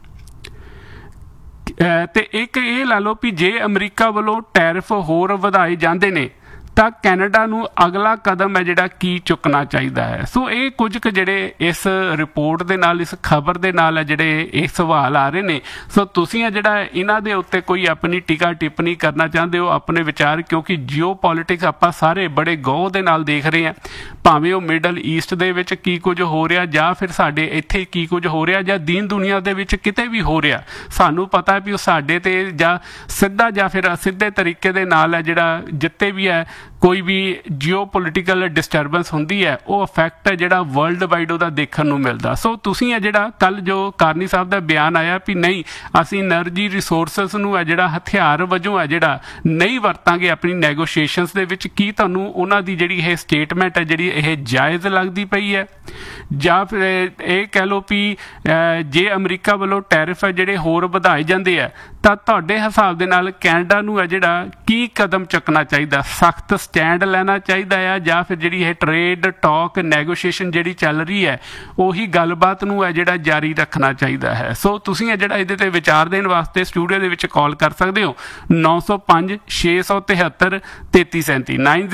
ਤੇ ਇੱਕ ਇਹ ਲਾ ਲਓ ਵੀ ਜੇ ਅਮਰੀਕਾ ਵੱਲੋਂ ਟੈਰਿਫ ਹੋਰ ਵਧਾਏ ਜਾਂਦੇ ਨੇ ਤਾਂ ਕੈਨੇਡਾ ਨੂੰ ਅਗਲਾ ਕਦਮ ਹੈ ਜਿਹੜਾ ਕੀ ਚੁੱਕਣਾ ਚਾਹੀਦਾ ਹੈ? ਸੋ ਇਹ ਕੁਝ ਕੁ ਜਿਹੜੇ ਇਸ ਰਿਪੋਰਟ ਦੇ ਨਾਲ ਇਸ ਖਬਰ ਦੇ ਨਾਲ ਹੈ ਜਿਹੜੇ ਇਹ ਸਵਾਲ ਆ ਰਹੇ ਨੇ। ਸੋ ਤੁਸੀਂ ਹੈ ਜਿਹੜਾ ਇਹਨਾਂ ਦੇ ਉੱਤੇ ਕੋਈ ਆਪਣੀ ਟੀਕਾ ਟਿੱਪਣੀ ਕਰਨਾ ਚਾਹੁੰਦੇ ਹੋ ਆਪਣੇ ਵਿਚਾਰ, ਕਿਉਂਕਿ ਜੀਓ ਪੋਲੀਟਿਕਸ ਆਪਾਂ ਸਾਰੇ ਬੜੇ ਗੌਰ ਦੇ ਨਾਲ ਦੇਖ ਰਹੇ ਹਾਂ, ਭਾਵੇਂ ਉਹ ਮਿਡਲ ਈਸਟ ਦੇ ਵਿੱਚ ਕੀ ਕੁਝ ਹੋ ਰਿਹਾ ਜਾਂ ਫਿਰ ਸਾਡੇ ਇੱਥੇ ਕੀ ਕੁਝ ਹੋ ਰਿਹਾ ਜਾਂ ਦੀਨ ਦੁਨੀਆ ਦੇ ਵਿੱਚ ਕਿਤੇ ਵੀ ਹੋ ਰਿਹਾ, ਸਾਨੂੰ ਪਤਾ ਵੀ ਉਹ ਸਾਡੇ ਤੇ ਜਾਂ ਸਿੱਧਾ ਜਾਂ ਫਿਰ ਅਸਿੱਧੇ ਤਰੀਕੇ ਦੇ ਨਾਲ ਹੈ ਜਿਹੜਾ ਜਿੱਤੇ ਵੀ ਹੈ ਕੋਈ ਵੀ ਜੀਓ ਪੋਲੀਟੀਕਲ ਡਿਸਟਰਬੈਂਸ ਹੁੰਦੀ ਹੈ ਉਹ ਇਫੈਕਟ ਹੈ ਜਿਹੜਾ ਵਰਲਡ ਵਾਈਡ ਉਹਦਾ ਦੇਖਣ ਨੂੰ ਮਿਲਦਾ। ਸੋ ਤੁਸੀਂ ਹੈ ਜਿਹੜਾ ਕੱਲ ਜੋ ਕਾਰਨੀ ਸਾਹਿਬ ਦਾ ਬਿਆਨ ਆਇਆ ਵੀ ਨਹੀਂ ਅਸੀਂ એનર્ਜੀ ਰਿਸੋਰਸਸ ਨੂੰ ਹੈ ਜਿਹੜਾ ਹਥਿਆਰ ਵਜੋਂ ਹੈ ਜਿਹੜਾ ਨਹੀਂ ਵਰਤਾਂਗੇ ਆਪਣੀ ਨੈਗੋਸ਼ੀਏਸ਼ਨਸ ਦੇ ਵਿੱਚ, ਕੀ ਤੁਹਾਨੂੰ ਉਹਨਾਂ ਦੀ ਜਿਹੜੀ ਇਹ ਸਟੇਟਮੈਂਟ ਹੈ ਜਿਹੜੀ ਇਹ ਜਾਇਜ਼ ਲੱਗਦੀ ਪਈ ਹੈ? ਜਾਂ ਫਿਰ ਇਹ ਕਹਿ ਲਓ ਵੀ ਜੇ ਅਮਰੀਕਾ ਵੱਲੋਂ ਟੈਰਿਫ ਹੈ ਜਿਹੜੇ ਹੋਰ ਵਧਾਏ ਜਾਂਦੇ ਆ ਤਾਂ ਤੁਹਾਡੇ ਹਿਸਾਬ ਦੇ ਨਾਲ ਕੈਨੇਡਾ ਨੂੰ ਹੈ ਜਿਹੜਾ ਕੀ ਕਦਮ ਚੁੱਕਣਾ ਚਾਹੀਦਾ? ਸਖਤ ਸਟੈਂਡ ਲੈਣਾ ਚਾਹੀਦਾ ਆ ਜਾਂ ਫਿਰ ਜਿਹੜੀ ਇਹ ਟਰੇਡ ਟਾਕ ਨੈਗੋਸ਼ੀਏਸ਼ਨ ਜਿਹੜੀ ਚੱਲ ਰਹੀ ਹੈ ਉਹੀ ਗੱਲਬਾਤ ਨੂੰ ਹੈ ਜਿਹੜਾ ਜਾਰੀ ਰੱਖਣਾ ਚਾਹੀਦਾ ਹੈ? ਸੋ ਤੁਸੀਂ ਹੈ ਜਿਹੜਾ ਇਹਦੇ ਤੇ ਵਿਚਾਰ ਦੇਣ ਵਾਸਤੇ ਸਟੂਡੀਓ ਦੇ ਵਿੱਚ ਕਾਲ ਕਰ ਸਕਦੇ ਹੋ 905 673 3337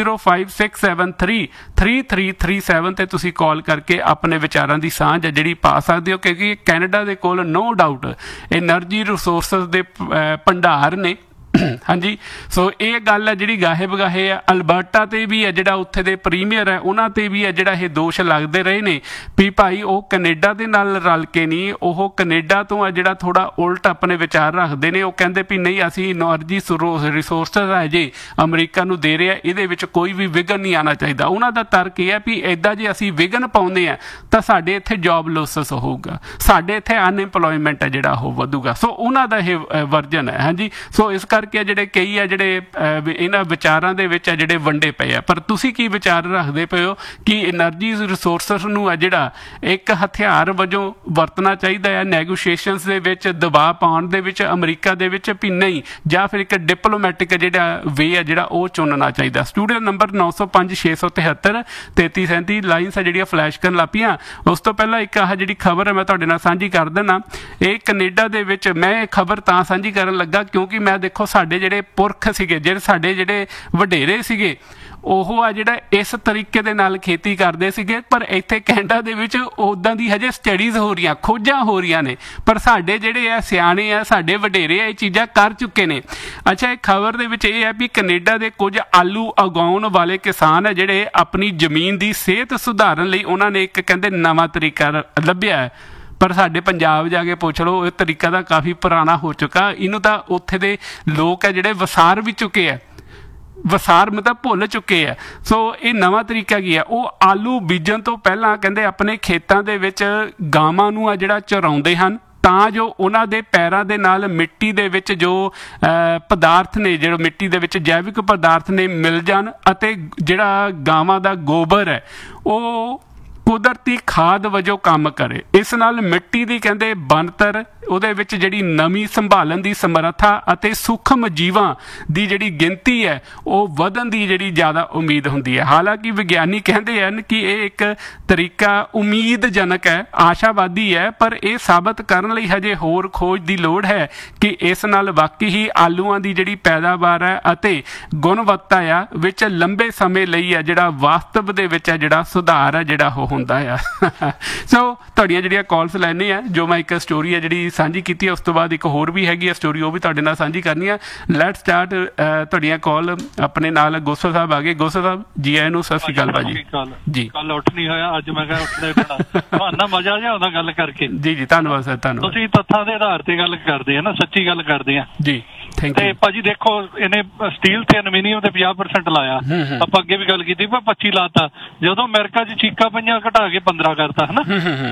9056733337 ਤੇ ਤੁਸੀਂ ਕਾਲ ਕਰਕੇ ਆਪਣੇ ਵਿਚਾਰਾਂ ਦੀ ਸਾਂਝ ਹੈ ਜਿਹੜੀ ਪਾ ਸਕਦੇ ਹੋ, ਕਿਉਂਕਿ ਕੈਨੇਡਾ ਦੇ ਕੋਲ ਨੋ ਡਾਊਟ એનર્ਜੀ ਰਿਸੋਰਸਸ ਦੇ ਭੰਡਾਰ ਨੇ। ਹਾਂਜੀ, ਸੋ ਇਹ ਗੱਲ ਹੈ ਜਿਹੜੀ ਗਾਹੇ ਬਗਾਹੇ ਆ ਅਲਬਰਟਾ ਤੇ ਵੀ ਹੈ ਜਿਹੜਾ ਉੱਥੇ ਦੇ ਪ੍ਰੀਮੀਅਰ ਹੈ ਉਹਨਾਂ ਤੇ ਵੀ ਹੈ ਜਿਹੜਾ ਇਹ ਦੋਸ਼ ਲੱਗਦੇ ਰਹੇ ਨੇ ਵੀ ਭਾਈ ਉਹ ਕੈਨੇਡਾ ਦੇ ਨਾਲ ਰਲ ਕੇ ਨਹੀਂ, ਉਹ ਕੈਨੇਡਾ ਤੋਂ ਆ ਜਿਹੜਾ ਥੋੜਾ ਉਲਟ ਆਪਣੇ ਵਿਚਾਰ ਰੱਖਦੇ ਨੇ। ਉਹ ਕਹਿੰਦੇ ਵੀ ਨਹੀਂ ਅਸੀਂ એનર્ਜੀ ਰਿਸੋਰਸਸ ਹੈ ਜੇ ਅਮਰੀਕਾ ਨੂੰ ਦੇ ਰਹੇ ਆ ਇਹਦੇ ਵਿੱਚ ਕੋਈ ਵੀ ਵਿਘਨ ਨਹੀਂ ਆਉਣਾ ਚਾਹੀਦਾ। ਉਹਨਾਂ ਦਾ ਤਰਕ ਇਹ ਹੈ ਵੀ ਇੱਦਾਂ ਜੇ ਅਸੀਂ ਵਿਘਨ ਪਾਉਂਦੇ ਆ ਤਾਂ ਸਾਡੇ ਇੱਥੇ ਜੌਬ ਲੋਸਸ ਹੋਊਗਾ, ਸਾਡੇ ਇੱਥੇ ਅਨਇੰਪਲੋਇਮੈਂਟ ਹੈ ਜਿਹੜਾ ਉਹ ਵਧੂਗਾ। ਸੋ ਉਹਨਾਂ ਦਾ ਇਹ ਵਰਜਨ ਹੈ। ਹਾਂਜੀ, ਸੋ ਇਸ ਕਰਕੇ ਜਿਹੜੇ ਕਈ ਆ ਜਿਹੜੇ ਇਹਨਾਂ ਵਿਚਾਰਾਂ ਦੇ ਵਿੱਚ ਆ ਜਿਹੜੇ ਵੰਡੇ ਪਏ ਆ, ਪਰ ਤੁਸੀਂ ਕੀ ਵਿਚਾਰ ਰੱਖਦੇ ਪਏ ਹੋ ਕਿ એનર્ਜੀ ਰਿਸੋਰਸਸ ਨੂੰ ਆ ਜਿਹੜਾ ਇੱਕ ਹਥਿਆਰ ਵਜੋਂ ਵਰਤਣਾ ਚਾਹੀਦਾ ਹੈ ਨੈਗੋਸ਼ੀਏਸ਼ਨਸ ਦੇ ਵਿੱਚ ਦਬਾਅ ਪਾਉਣ ਦੇ ਵਿੱਚ ਅਮਰੀਕਾ ਦੇ ਵਿੱਚ ਵੀ ਨਹੀਂ, ਜਾਂ ਫਿਰ ਇੱਕ ਡਿਪਲੋਮੈਟਿਕ ਜਿਹੜਾ ਵੇ ਆ ਜਿਹੜਾ ਉਹ ਚੁਣਨਾ ਚਾਹੀਦਾ? ਸਟੂਡੀਓ ਨੰਬਰ 905 673 3337 ਲਾਈਨਸ ਆ ਜਿਹੜੀਆਂ ਫਲੈਸ਼ ਕਰਨ ਲੱਗ ਪਈਆਂ। ਉਸ ਤੋਂ ਪਹਿਲਾਂ ਇੱਕ ਆਹ ਜਿਹੜੀ ਖਬਰ ਹੈ ਮੈਂ ਤੁਹਾਡੇ ਨਾਲ ਸਾਂਝੀ ਕਰ ਦਿੰਦਾ। ਇਹ ਕੈਨੇਡਾ ਦੇ ਵਿੱਚ ਮੈਂ ਇਹ ਖਬਰ ਤਾਂ ਸਾਂਝੀ ਕਰਨ ਲੱਗਾ ਕਿਉਂਕਿ ਮੈਂ ਦੇਖੋ ਸਾਡੇ ਜਿਹੜੇ ਪੁਰਖ ਸੀਗੇ ਜਿਹੜੇ ਸਾਡੇ ਜਿਹੜੇ ਵਡੇਰੇ ਸੀਗੇ ਉਹ ਆ ਜਿਹੜਾ ਇਸ ਤਰੀਕੇ ਦੇ ਨਾਲ ਖੇਤੀ ਕਰਦੇ ਸੀਗੇ, ਪਰ ਇੱਥੇ ਕੈਨੇਡਾ ਦੇ ਵਿੱਚ ਉੱਦਾਂ ਦੀ ਹਜੇ ਸਟੱਡੀਜ਼ ਹੋ ਰਹੀਆਂ, ਖੋਜਾਂ ਹੋ ਰਹੀਆਂ ਨੇ, ਪਰ ਸਾਡੇ ਜਿਹੜੇ ਆ ਸਿਆਣੇ ਆ ਸਾਡੇ ਵਡੇਰੇ ਆ ਇਹ ਚੀਜ਼ਾਂ ਕਰ ਚੁੱਕੇ ਨੇ। ਅੱਛਾ, ਇਹ ਖਬਰ ਦੇ ਵਿੱਚ ਇਹ ਹੈ ਵੀ ਕੈਨੇਡਾ ਦੇ ਕੁਝ ਆਲੂ ਉਗਾਉਣ ਵਾਲੇ ਕਿਸਾਨ ਆ ਜਿਹੜੇ ਆਪਣੀ ਜ਼ਮੀਨ ਦੀ ਸਿਹਤ ਸੁਧਾਰਨ ਲਈ ਉਹਨਾਂ ਨੇ ਇੱਕ ਕਹਿੰਦੇ ਨਵਾਂ ਤਰੀਕਾ ਲੱਭਿਆ ਹੈ, ਪਰ ਸਾਡੇ ਪੰਜਾਬ ਜਾ ਕੇ ਪੁੱਛ ਲਓ ਇਹ ਤਰੀਕਾ ਤਾਂ ਕਾਫੀ ਪੁਰਾਣਾ ਹੋ ਚੁੱਕਾ, ਇਹਨੂੰ ਤਾਂ ਉੱਥੇ ਦੇ ਲੋਕ ਆ ਜਿਹੜੇ ਵਸਾਰ ਵੀ ਚੁੱਕੇ ਆ, ਵਸਾਰ ਮਤਲਬ ਭੁੱਲ ਚੁੱਕੇ ਆ। ਸੋ ਇਹ ਨਵਾਂ ਤਰੀਕਾ ਕੀ ਆ? ਉਹ ਆਲੂ ਬੀਜਣ ਤੋਂ ਪਹਿਲਾਂ ਕਹਿੰਦੇ ਆਪਣੇ ਖੇਤਾਂ ਦੇ ਵਿੱਚ ਗਾਵਾਂ ਨੂੰ ਆ ਜਿਹੜਾ ਚਰਾਉਂਦੇ ਹਨ ਤਾਂ ਜੋ ਉਹਨਾਂ ਦੇ ਪੈਰਾਂ ਦੇ ਨਾਲ ਮਿੱਟੀ ਦੇ ਵਿੱਚ ਜੋ ਪਦਾਰਥ ਨੇ ਜਿਹੜੇ ਮਿੱਟੀ ਦੇ ਵਿੱਚ ਜੈਵਿਕ ਪਦਾਰਥ ਨੇ ਮਿਲ ਜਾਣ ਅਤੇ ਜਿਹੜਾ ਗਾਵਾਂ ਦਾ ਗੋਬਰ ਹੈ ਉਹ ਕੁਦਰਤੀ ਖਾਦ ਵਜੋਂ ਕੰਮ ਕਰੇ। ਇਸ ਨਾਲ ਮਿੱਟੀ ਦੀ ਕਹਿੰਦੇ ਬਣਤਰ, ਉਹਦੇ ਵਿੱਚ ਜਿਹੜੀ ਨਮੀ ਸੰਭਾਲਣ ਦੀ ਸਮਰੱਥਾ ਅਤੇ ਸੂਖਮ ਜੀਵਾਂ ਦੀ ਜਿਹੜੀ ਗਿਣਤੀ ਹੈ ਉਹ ਵਧਣ ਦੀ ਜਿਹੜੀ ਜ਼ਿਆਦਾ ਉਮੀਦ ਹੁੰਦੀ ਹੈ। ਹਾਲਾਂਕਿ ਵਿਗਿਆਨੀ ਕਹਿੰਦੇ ਹਨ ਕਿ ਇਹ ਇੱਕ ਤਰੀਕਾ ਉਮੀਦਜਨਕ ਹੈ, ਆਸ਼ਾਵਾਦੀ ਹੈ, ਪਰ ਇਹ ਸਾਬਤ ਕਰਨ ਲਈ ਹਜੇ ਹੋਰ ਖੋਜ ਦੀ ਲੋੜ ਹੈ ਕਿ ਇਸ ਨਾਲ ਵਾਕਈ ਹੀ ਆਲੂਆਂ ਦੀ ਜਿਹੜੀ ਪੈਦਾਵਾਰ ਹੈ ਅਤੇ ਗੁਣਵੱਤਾ ਆ ਵਿੱਚ ਲੰਬੇ ਸਮੇਂ ਲਈ ਹੈ ਜਿਹੜਾ ਵਾਸਤਵ ਦੇ ਵਿੱਚ ਹੈ ਜਿਹੜਾ ਸੁਧਾਰ ਹੈ ਜਿਹੜਾ ਉਹ ਹੁੰਦਾ ਆ। ਸੋ ਤੁਹਾਡੀਆਂ ਜਿਹੜੀਆਂ ਕਾਲਸ ਲੈਣੀ ਆ, ਜੋ ਮੈਂ ਇੱਕ ਸਟੋਰੀ ਹੈ ਜਿਹੜੀ ਸਾਂਝੀ ਕੀਤੀ ਹੈ, ਉਸ ਤੋਂ ਬਾਅਦ ਇੱਕ ਹੋਰ ਵੀ ਹੈਗੀ ਹੈ ਸਟੋਰੀ, ਉਹ ਵੀ ਤੁਹਾਡੇ ਨਾਲ ਸਾਂਝੀ ਕਰਨੀ ਆ। ਲੈਟ ਸਟਾਰਟ ਤੁਹਾਡੀਆਂ ਕਾਲ। ਆਪਣੇ ਨਾਲ ਗੋਸਲ ਸਾਹਿਬ ਆ ਗਏ। ਗੋਸਲ ਸਾਹਿਬ ਜੀ ਆਇਆਂ ਨੂੰ, ਸਤਿ ਸ਼੍ਰੀ ਅਕਾਲ ਭਾਜੀ ਜੀ। ਕੱਲ ਉੱਠ ਨਹੀਂ ਹੋਇਆ, ਅੱਜ ਮੈਂ ਕਿਹਾ ਉੱਠਦਾ ਹੀ ਬਣਾ ਮਜ਼ਾ ਜਿਹਾ ਆਉਂਦਾ ਗੱਲ ਕਰਕੇ। ਜੀ ਜੀ ਧੰਨਵਾਦ ਸਰ, ਧੰਨਵਾਦ। ਤੁਸੀਂ ਤੱਥਾਂ ਦੇ ਆਧਾਰ ਤੇ ਗੱਲ ਕਰਦੇ ਆ ਨਾ, ਸੱਚੀ ਗੱਲ ਕਰਦੇ ਆ ਜੀ। ਤੇ ਭਾਜੀ ਦੇਖੋ, ਇਹਨੇ ਸਟੀਲ ਤੇ ਐਲੂਮੀਨੀਅਮ ਤੇ 50% ਲਾਇਆ। ਆਪਾਂ ਅੱਗੇ ਵੀ ਗੱਲ ਕੀਤੀ, ਪਰ 25 ਲਾਤਾ। ਜਦੋਂ ਅਮਰੀਕਾ 'ਚ ਚੀਕਾਂ ਪਈਆਂ, ਘਟਾ ਕੇ 15 ਕਰਤਾ ਹਨਾ।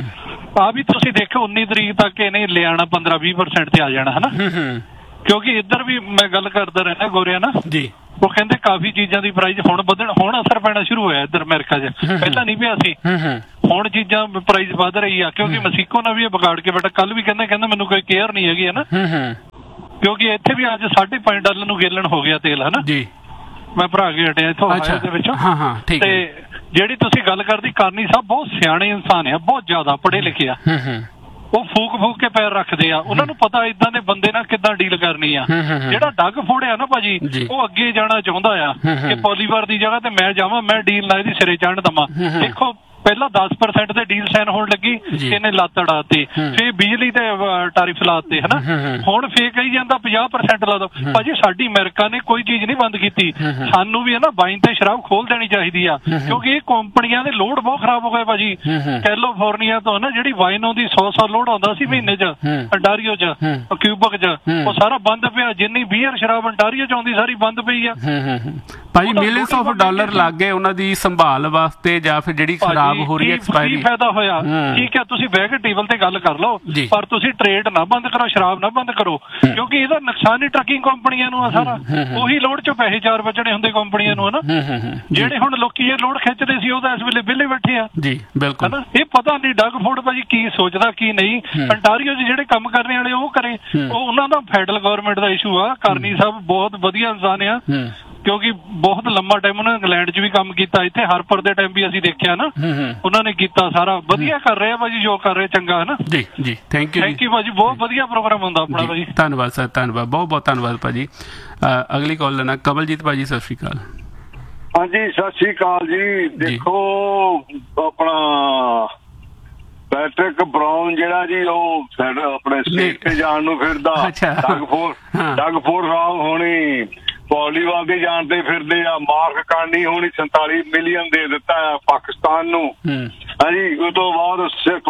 ਆ ਵੀ ਤੁਸੀਂ ਦੇਖੋ 19 ਤਰੀਕ ਤੱਕ ਇਹਨੇ ਲਿਆਣਾ 15-20% ਤੇ ਆ ਜਾਣਾ ਹਨਾ। ਕਿਉਂਕਿ ਇੱਧਰ ਵੀ ਮੈਂ ਗੱਲ ਕਰਦਾ ਰਹਿਣਾ ਗੋਰਿਆ ਨਾ ਜੀ, ਉਹ ਕਹਿੰਦੇ ਕਾਫੀ ਚੀਜ਼ਾਂ ਦੀ ਪ੍ਰਾਈਸ ਹੁਣ ਵਧਣ, ਹੁਣ ਅਸਰ ਪੈਣਾ ਸ਼ੁਰੂ ਹੋਇਆ ਇੱਧਰ ਅਮਰੀਕਾ 'ਚ, ਪਹਿਲਾਂ ਨਹੀਂ ਪਿਆ ਸੀ। ਹੁਣ ਚੀਜ਼ਾਂ ਪ੍ਰਾਈਸ ਵੱਧ ਰਹੀ ਆ, ਕਿਉਂਕਿ ਮੈਕਸੀਕੋ ਨਾਲ ਵੀ ਵਿਗਾੜ ਕੇ ਬੈਠਾ। ਕੱਲ ਵੀ ਕਹਿੰਦਾ ਮੈਨੂੰ ਕੋਈ ਕੇਅਰ ਨਹੀਂ ਹੈਗੀ ਹਨਾ, ਕਿਉਂਕਿ ਇੱਥੇ ਵੀ ਅੱਜ $5.5 ਨੂੰ ਗੈਲਨ ਹੋ ਗਿਆ ਤੇਲ ਹਨਾ ਜੀ। ਮੈਂ ਭਰਾ ਕੇ ਹਟਿਆ ਇੱਥੋਂ ਦੇ ਵਿੱਚੋਂ। ਤੇ ਜਿਹੜੀ ਤੁਸੀਂ ਗੱਲ ਕਰਦੀ ਕਰਨੀ ਸਾਹਿਬ ਬਹੁਤ ਸਿਆਣੇ ਇਨਸਾਨ ਆ, ਬਹੁਤ ਜ਼ਿਆਦਾ ਪੜ੍ਹੇ ਲਿਖੇ ਆ। ਉਹ ਫੂਕ ਕੇ ਪੈਰ ਰੱਖਦੇ ਆ, ਉਹਨਾਂ ਨੂੰ ਪਤਾ ਇਦਾਂ ਦੇ ਬੰਦੇ ਨਾਲ ਕਿੱਦਾਂ ਡੀਲ ਕਰਨੀ ਆ। ਜਿਹੜਾ ਡੱਗ ਫੋੜਿਆ ਨਾ ਭਾਜੀ, ਉਹ ਅੱਗੇ ਜਾਣਾ ਚਾਹੁੰਦਾ ਆ ਕਿ ਪੋਲੀਵਾਰ ਦੀ ਜਗ੍ਹਾ ਤੇ ਮੈਂ ਜਾਵਾਂ, ਮੈਂ ਡੀਲ ਨਾ ਇਹਦੀ ਸਿਰੇ ਚੜ੍ਹਨ ਦਵਾਂ। ਦੇਖੋ ਪਹਿਲਾਂ 10% ਤੇ ਡੀਲ ਸਾਈਨ ਹੋਣ ਲੱਗੀ, ਇਹਨੇ ਲੱਤ ਅੜਾਤੀ, ਫੇਰ ਬਿਜਲੀ ਤੇ ਟੈਰਿਫ ਲਾਤੇ ਹਨਾ। ਹੁਣ ਫੇਰ ਕਹੀ ਜਾਂਦਾ 50% ਲਾ ਦੋ। ਭਾਜੀ ਸਾਡੀ ਅਮਰੀਕਾ ਨੇ ਕੋਈ ਚੀਜ਼ ਨਹੀਂ ਬੰਦ ਕੀਤੀ। ਸਾਨੂੰ ਵੀ ਹੈ ਨਾ ਵਾਈਨ ਤੇ ਸ਼ਰਾਬ ਖੋਲ ਦੇਣੀ ਚਾਹੀਦੀ ਆ, ਕਿਉਂਕਿ ਇਹ ਕੰਪਨੀਆਂ ਦੇ ਲੋਡ ਬਹੁਤ ਖਰਾਬ ਹੋ ਗਏ ਭਾਜੀ। ਕੈਲੀਫੋਰਨੀਆ ਤੋਂ ਨਾ ਜਿਹੜੀ ਵਾਈਨ ਆਉਂਦੀ 100 ਲੋਡ ਆਉਂਦਾ ਸੀ ਮਹੀਨੇ 'ਚ, ਅੰਟਾਰੀਓ 'ਚ, ਕਿਊਬਕ 'ਚ, ਉਹ ਸਾਰਾ ਬੰਦ ਪਿਆ। ਜਿੰਨੀ ਬੀਅਰ ਸ਼ਰਾਬ ਅੰਟਾਰੀਓ 'ਚ ਆਉਂਦੀ ਸਾਰੀ ਬੰਦ ਪਈ ਆ ਭਾਜੀ। ਮਿਲੀਅਨਸ ਆਫ ਡਾਲਰ ਲੱਗ ਗਏ ਉਹਨਾਂ ਦੀ ਸੰਭਾਲ ਵਾਸਤੇ, ਜਾਂ ਫਿਰ ਜਿਹੜੀ ਖਰਾਬ ਹੋ ਰਹੀ ਐਕਸਪਾਇਰੀ। ਫਾਇਦਾ ਹੋਇਆ ਠੀਕ ਹੈ, ਤੁਸੀਂ ਬਹਿ ਕੇ ਟੇਬਲ ਤੇ ਗੱਲ ਕਰ ਲਓ, ਪਰ ਤੁਸੀਂ ਟ੍ਰੇਡ ਨਾ ਬੰਦ ਕਰੋ, ਸ਼ਰਾਬ ਨਾ ਬੰਦ ਕਰੋ, ਕਿਉਂਕਿ ਇਹਦਾ ਨੁਕਸਾਨ ਹੀ ਟਰੱਕਿੰਗ ਕੰਪਨੀਆਂ ਨੂੰ ਆ ਸਾਰਾ। ਉਹੀ ਲੋਡ 'ਚੋਂ ਪੈਸੇ 4 ਬਚਣੇ ਹੁੰਦੇ ਕੰਪਨੀਆਂ ਨੂੰ ਹਨਾ। ਜਿਹੜੇ ਹੁਣ ਲੋਕੀ ਇਹ ਲੋਡ ਖਿੱਚਦੇ ਸੀ, ਉਹ ਤਾਂ ਇਸ ਵੇਲੇ ਵਿਹਲੇ ਬੈਠੇ ਆ ਜੀ। ਬਿਲਕੁਲ ਇਹ ਪਤਾ ਨਹੀਂ ਡੱਗ ਫੋਰਡ ਭਾਜੀ ਕੀ ਸੋਚਦਾ ਕੀ ਨਹੀਂ। ਅੰਟਾਰੀਓ 'ਚ ਜਿਹੜੇ ਕੰਮ ਕਰਨੇ ਵਾਲੇ ਉਹ ਕਰੇ, ਉਹ ਉਹਨਾਂ ਦਾ ਫੈਡਰਲ ਗਵਰਨਮੈਂਟ ਦਾ ਇਸ਼ੂ ਆ। ਕਰਨੀ ਸਾਹਿਬ ਬਹੁਤ ਵਧੀਆ ਇਨਸਾਨ ਆ, ਕਿਉਂਕਿ ਬਹੁਤ ਲੰਮਾ ਟਾਈਮ ਉਹਨਾਂ ਨੇ ਇੰਗਲੈਂਡ 'ਚ ਵੀ ਕੰਮ ਕੀਤਾ, ਇੱਥੇ ਹਰਪਰ ਦੇ ਟਾਈਮ ਵੀ ਅਸੀਂ ਦੇਖਿਆ ਨਾ, ਉਹਨਾਂ ਨੇ ਕੀਤਾ ਸਾਰਾ ਵਧੀਆ ਕਰ ਰਹੇ ਆ ਭਾਜੀ, ਜੋ ਕਰ ਰਹੇ ਚੰਗਾ ਹੈ ਨਾ ਜੀ। ਜੀ ਥੈਂਕ ਯੂ ਭਾਜੀ, ਬਹੁਤ ਵਧੀਆ ਪ੍ਰੋਗਰਾਮ ਹੁੰਦਾ ਆਪਣਾ ਭਾਜੀ। ਧੰਨਵਾਦ ਸਰ, ਧੰਨਵਾਦ, ਬਹੁਤ ਬਹੁਤ ਧੰਨਵਾਦ ਭਾਜੀ। ਅਗਲੀ ਕਾਲ ਲੈਣਾ ਕਮਲਜੀਤ ਭਾਜੀ, ਸਤਿ ਸ਼੍ਰੀ ਅਕਾਲ। ਹਾਂਜੀ ਸਤਿ ਸ਼੍ਰੀ ਅਕਾਲ ਜੀ। ਦੇਖੋ ਆਪਣਾ ਪੈਟਰਿਕ ਬਰਾਊਨ ਜਿਹੜਾ ਜੀ, ਉਹ ਆਪਣੇ ਸਟੇਟ ਤੇ ਜਾਣ ਨੂੰ ਫਿਰਦਾ। ਡੱਗ ਫੋਰਡ ਸਾਹਿਬ ਹੋਣੀ ਪੋਲੀਵਾਲ ਦੀ ਜਾਣ ਤੇ ਫਿਰਦੇ ਆ। ਮਾਰਕ ਕਾਰਨੀ ਹੋਣੀ 47 ਮਿਲੀਅਨ ਦੇ ਦਿੱਤਾ ਆ ਪਾਕਿਸਤਾਨ ਨੂੰ। ਹਾਂਜੀ ਉਹ ਤੋਂ ਬਾਅਦ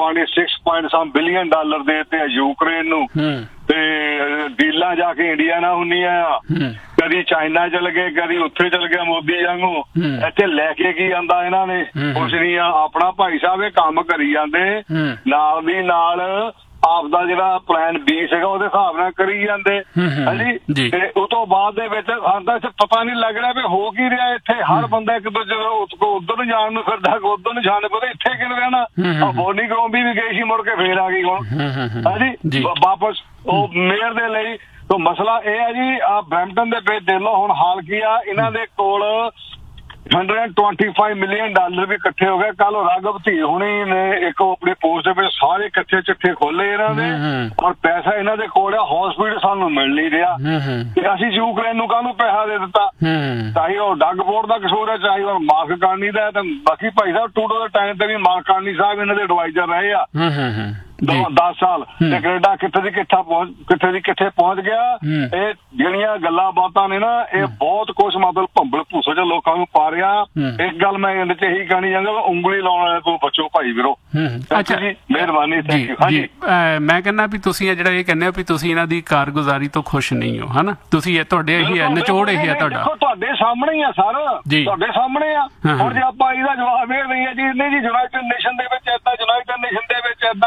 26 ਬਿਲੀਅਨ ਡਾਲਰ ਦੇ ਦਿੱਤੇ ਆ ਯੂਕਰੇਨ ਨੂੰ। ਤੇ ਡੀਲਾਂ ਜਾ ਕੇ ਇੰਡੀਆ ਨਾਲ ਹੁੰਦੀਆਂ ਆ, ਕਦੀ ਚਾਈਨਾ ਚਲ ਗਏ, ਕਦੀ ਉੱਥੇ ਚਲ ਗਿਆ ਮੋਦੀ ਵਾਂਗੂ। ਇੱਥੇ ਲੈ ਕੇ ਕੀ ਆਂਦਾ ਇਹਨਾਂ ਨੇ, ਕੁਛ ਨਹੀਂ ਆ। ਆਪਣਾ ਭਾਈ ਸਾਹਿਬ ਇਹ ਕੰਮ ਕਰੀ ਜਾਂਦੇ, ਨਾਲ ਦੀ ਨਾਲ ਆਪਦਾ ਜਿਹੜਾ ਪਲਾਨ B ਸੀਗਾ ਉਹਦੇ ਹਿਸਾਬ ਨਾਲ ਕਰੀ ਜਾਂਦੇ। ਹਾਂਜੀ ਤੇ ਉਹ ਤੋਂ ਬਾਅਦ ਦੇ ਵਿੱਚ ਆਂਦਾ ਪਤਾ ਨਹੀਂ ਲੱਗ ਰਿਹਾ ਵੀ ਹੋ ਕੀ ਰਿਹਾ ਇੱਥੇ। ਹਰ ਬੰਦਾ ਇੱਕ ਦੂਜੇ ਉੱਧਰ ਨੂੰ ਜਾਣ ਨੂੰ ਫਿਰਦਾ, ਉੱਧਰ ਨੂੰ ਜਾਣ ਪਤਾ ਇੱਥੇ ਕਿਉਂ ਰਹਿਣਾ। ਬੋਨੀ ਗਰੋਂਬੀ ਵੀ ਗਈ ਸੀ, ਮੁੜ ਕੇ ਫੇਰ ਆ ਗਈ ਹੁਣ ਹਾਂਜੀ ਵਾਪਸ ਉਹ ਮੇਅਰ ਦੇ ਲਈ। ਤਾਂ ਮਸਲਾ ਇਹ ਹੈ ਜੀ, ਆ ਬਰੈਂਪਟਨ ਦੇ ਵਿੱਚ ਦੇਖ ਲਓ ਹੁਣ ਹਾਲ ਕੀ ਆ। ਇਹਨਾਂ ਦੇ ਕੋਲ $125 ਮਿਲੀਅਨ ਵੀ ਇਕੱਠੇ ਹੋ ਗਏ। ਕੱਲ ਰਾਘਵ ਧੀ ਹੁਣੀ ਨੇ ਇੱਕ ਆਪਣੀ ਪੋਸਟ ਦੇ ਵਿੱਚ ਸਾਰੇ ਇਕੱਠੇ ਚਿੱਠੇ ਖੋਲੇ ਇਹਨਾਂ ਦੇ, ਔਰ ਪੈਸਾ ਇਹਨਾਂ ਦੇ ਕੋਲ ਆ। ਹਸਪੀਟਲ ਸਾਨੂੰ ਮਿਲ ਨਹੀਂ ਰਿਹਾ ਤੇ ਅਸੀਂ ਯੂਕਰੇਨ ਨੂੰ ਕਾਹਨੂੰ ਪੈਸਾ ਦੇ ਦਿੱਤਾ। ਚਾਹੇ ਉਹ ਡੱਗ ਫੋਰਡ ਦਾ ਕਸੂਰ ਹੈ, ਚਾਹੇ ਉਹ ਮਾਰਕ ਕਾਰਨੀ ਦਾ। ਤੇ ਬਾਕੀ ਭਾਈ ਸਾਹਿਬ ਟੂਡੋ ਦੇ ਟਾਈਮ ਤੇ ਵੀ ਮਾਰਕ ਕਾਰਨੀ ਸਾਹਿਬ ਇਹਨਾਂ ਦੇ ਐਡਵਾਈਜ਼ਰ ਰਹੇ ਆ 10 ਸਾਲ। ਤੇ ਕੈਨੇਡਾ ਕਿੱਥੇ ਦੀ ਕਿੱਥੇ ਪਹੁੰਚ ਗਿਆ। ਇਹ ਜਿਹੜੀਆਂ ਗੱਲਾਂ ਬਾਤਾਂ ਨੇ ਨਾ, ਇਹ ਬਹੁਤ ਕੁਛ ਮਤਲਬ ਭੰਬਲ ਭੂਸੇ ਚ ਲੋਕਾਂ ਨੂੰ ਪਾ ਰਿਹਾ। ਇੱਕ ਗੱਲ ਮੈਂ ਇਹਦੇ ਚ ਇਹੀ ਕਹਿਣੀ ਚਾਹੁੰਦਾ, ਉਂਗਲੀ ਲਾਉਣ ਵਾਲੇ ਤੋਂ ਬਚੋ ਭਾਈ ਵੀਰੋ। ਅੱਛਾ ਜੀ, ਮਿਹਰਬਾਨੀ। ਹਾਂਜੀ ਮੈਂ ਕਹਿੰਦਾ ਵੀ ਤੁਸੀਂ ਜਿਹੜਾ ਇਹ ਕਹਿੰਦੇ ਹੋ ਵੀ ਤੁਸੀਂ ਇਹਨਾਂ ਦੀ ਕਾਰਗੁਜ਼ਾਰੀ ਤੋਂ ਖੁਸ਼ ਨਹੀਂ ਹੋ ਹਨਾ। ਤੁਸੀਂ ਇਹ ਤੁਹਾਡੇ ਇਹੀ ਹੈ ਨਿਚੋੜ, ਇਹ ਹੈ ਤੁਹਾਡਾ। ਤੁਹਾਡੇ ਸਾਹਮਣੇ ਹੀ ਆ ਸਰ, ਤੁਹਾਡੇ ਸਾਹਮਣੇ ਆ। ਹੁਣ ਜੇ ਆਪਾਂ ਇਹਦਾ ਜਵਾਬ ਇਹ ਦਈਏ ਜੀ ਨਹੀਂ ਜੀ ਯੂਨਾਈਟਿਡ ਨੇਸ਼ਨ ਦੇ ਵਿੱਚ ਏਦਾਂ, ਯੂਨਾਈਟਿਡ ਨੇਸ਼ਨ ਦੇ ਵਿੱਚ ਏਦਾਂ,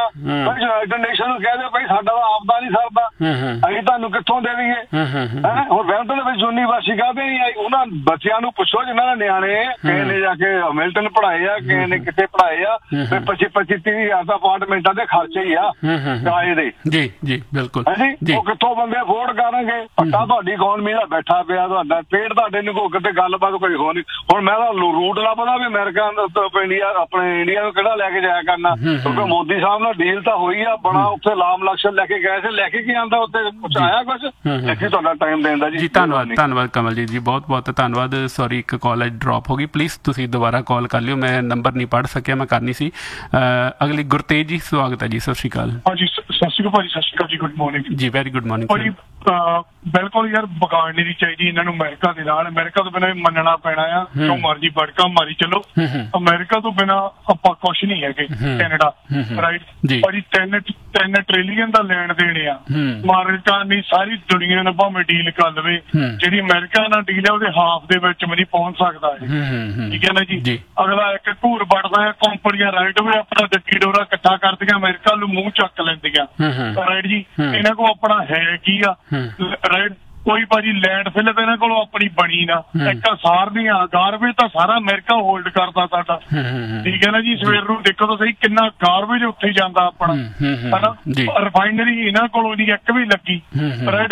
ਯੂਨਾਈਟਿਡ ਨੇਸ਼ਨ ਨੂੰ ਕਹਿ ਦਿਓ ਭਾਈ ਸਾਡਾ ਤਾਂ ਆਪਦਾ ਨਹੀਂ ਸਰਦਾ, ਅਸੀਂ ਤੁਹਾਨੂੰ ਕਿੱਥੋਂ ਦੇ ਦਈਏ। ਹੁਣ ਬ੍ਰੈਂਪਟਨ ਦੇ ਵਿੱਚ ਯੂਨੀਵਰਸਿਟੀ ਕਾਹਦੇ ਨਹੀਂ ਆਈ? ਉਹਨਾਂ ਬੱਚਿਆਂ ਨੂੰ ਪੁੱਛੋ ਜਿਨ੍ਹਾਂ ਦੇ ਨਿਆਣੇ ਕਿਸੇ ਨੇ ਜਾ ਕੇ ਹੈਮਿਲਟਨ ਪੜ੍ਹਾਏ ਆ, ਕਿਸੇ ਨੇ ਕਿੱਥੇ ਪੜ੍ਹਾਏ ਆ, 25-30 ਹਜ਼ਾਰ ਅਪਾਰਟਮੈਂਟਾਂ ਦੇ ਖਰਚੇ ਹੀ ਆ ਕਿਰਾਏ ਦੇ। ਜੀ ਜੀ ਬਿਲਕੁਲ। ਉਹ ਕਿੱਥੋਂ ਬੰਦੇ ਅਫੋਰਡ ਕਰਨਗੇ? ਪੱਟਾ ਤੁਹਾਡੀ ਇਕਨੋਮੀ ਦਾ ਬੈਠਾ ਪਿਆ, ਤੁਹਾਡਾ ਪੇਟ ਤੁਹਾਡੇ ਨੂੰ ਕੋਈ ਕਿਤੇ ਗੱਲਬਾਤ ਕੋਈ ਹੋ ਨਹੀਂ। ਹੁਣ ਮੈਂ ਤਾਂ ਰੂਟ ਲੱਭਦਾ ਵੀ ਅਮਰੀਕਾ ਇੰਡੀਆ ਆਪਣੇ ਇੰਡੀਆ ਨੂੰ ਕਿਹੜਾ ਲੈ ਕੇ ਜਾਇਆ ਕਰਨਾ, ਕਿਉਂਕਿ ਮੋਦੀ ਸਾਹਿਬ ਨਾਲ ਡੀਲ ਤਾਂ ਹੋਈ ਆ, ਬੜਾ ਉੱਥੇ ਲਾਮ ਲਕਸ਼ਣ ਲੈ ਕੇ ਗਏ ਸੀ, ਲੈ ਕੇ ਕੀ ਆਂਦਾ ਉੱਥੇ ਕੁਛ ਆਇਆ ਕੁਛ? ਦੇਖੀ ਤੁਹਾਡਾ ਟਾਈਮ ਦੇਣ ਦਾ ਜੀ। ਧੰਨਵਾਦ ਕਮਲਜੀਤ ਜੀ, ਬਹੁਤ ਬਹੁਤ ਧੰਨਵਾਦ। ਸੌਰੀ ਇੱਕ ਕਾਲ ਡ੍ਰੌਪ ਹੋ ਗਈ, ਪਲੀਜ਼ ਤੁਸੀਂ ਦੁਬਾਰਾ ਕਾਲ ਕਰ ਲਿਓ, ਮੈਂ ਨੰਬਰ ਨਹੀਂ ਪੜ੍ਹ ਸਕਿਆ, ਮੈਂ ਕਰਨੀ ਸੀ। ਅਗਲੀ ਗੁਰਤੇਜ ਜੀ, ਸਵਾਗਤ ਹੈ ਜੀ, ਸਤਿ ਸ਼੍ਰੀ ਅਕਾਲ। ਹਾਂਜੀ ਸਤਿ ਸ਼੍ਰੀ ਅਕਾਲ ਭਾਜੀ, ਸਤਿ ਸ਼੍ਰੀ ਅਕਾਲ ਜੀ, ਗੁੱਡ ਮਾਰਨਿੰਗ ਜੀ, ਵੈਰੀ ਗੁੱਡ ਮਾਰਨਿੰਗ। ਬਿਲਕੁਲ ਯਾਰ ਵਿਗਾੜਨੀ ਨਹੀਂ ਚਾਹੀਦੀ ਇਹਨਾਂ ਨੂੰ ਅਮਰੀਕਾ ਦੇ ਨਾਲ, ਅਮਰੀਕਾ ਤੋਂ ਬਿਨਾਂ ਮੰਨਣਾ ਪੈਣਾ ਆ, ਜੋ ਮਰਜੀ ਬੜਕਾ ਮਾਰੀ ਚਲੋ, ਅਮਰੀਕਾ ਤੋਂ ਬਿਨਾਂ ਆਪਾਂ ਕੁਛ ਨਹੀਂ ਹੈਗੇ। ਕੈਨੇਡਾ ਰਾਈਟ ਭਾਜੀ 3 ਟ੍ਰਿਲੀਅਨ ਦਾ ਲੈਣ ਦੇਣ ਆ, ਅਮਰੀਕਾ ਨਹੀਂ ਸਾਰੀ ਦੁਨੀਆ ਨਾਲ ਭਾਵੇਂ ਡੀਲ ਕਰ ਲਵੇ, ਜਿਹੜੀ ਅਮਰੀਕਾ ਨਾਲ ਡੀਲ ਹੈ ਉਹਦੇ ਹਾਫ ਦੇ ਵਿੱਚ ਵੀ ਨਹੀਂ ਪਹੁੰਚ ਸਕਦਾ ਹੈ। ਠੀਕ ਹੈ ਨਾ ਜੀ। ਅਗਲਾ ਇੱਕ ਘੂਰ ਵੱਟਦਾ ਹੈ, ਕੰਪਨੀਆਂ ਰਾਈਟ ਵੇ ਆਪਣਾ ਡੱਕੀ ਡੋਰਾ ਇਕੱਠਾ ਕਰਦੀਆਂ, ਅਮਰੀਕਾ ਨੂੰ ਮੂੰਹ ਚੱਕ ਲੈਂਦੀਆਂ ਰਾਈਟ ਜੀ। ਇਹਨਾਂ ਕੋਲ ਆਪਣਾ ਹੈ ਕੀ ਆ ਰਾਈਟ? ਕੋਈ ਭਾਜੀ ਲੈਂਡ ਫਿਲ ਤੇ ਇਹਨਾਂ ਕੋਲੋਂ ਆਪਣੀ ਬਣੀ ਨਾ, ਇੱਕ ਸਾਰ ਦੀਆਂ ਗਾਰਬੇਜ ਤਾਂ ਸਾਰਾ ਅਮਰੀਕਾ ਹੋਲਡ ਕਰਦਾ ਸਾਡਾ। ਠੀਕ ਹੈ ਨਾ ਜੀ। ਸਵੇਰ ਨੂੰ ਦੇਖੋ ਤਾਂ ਸਹੀ ਕਿੰਨਾ ਗਾਰਬੇਜ ਉੱਥੇ ਜਾਂਦਾ ਆਪਣਾ, ਹਨਾ। ਰਿਫਾਈਨਰੀ ਇਹਨਾਂ ਕੋਲੋਂ ਨਹੀਂ ਇੱਕ ਵੀ ਲੱਗੀ ਰਾਈਟ।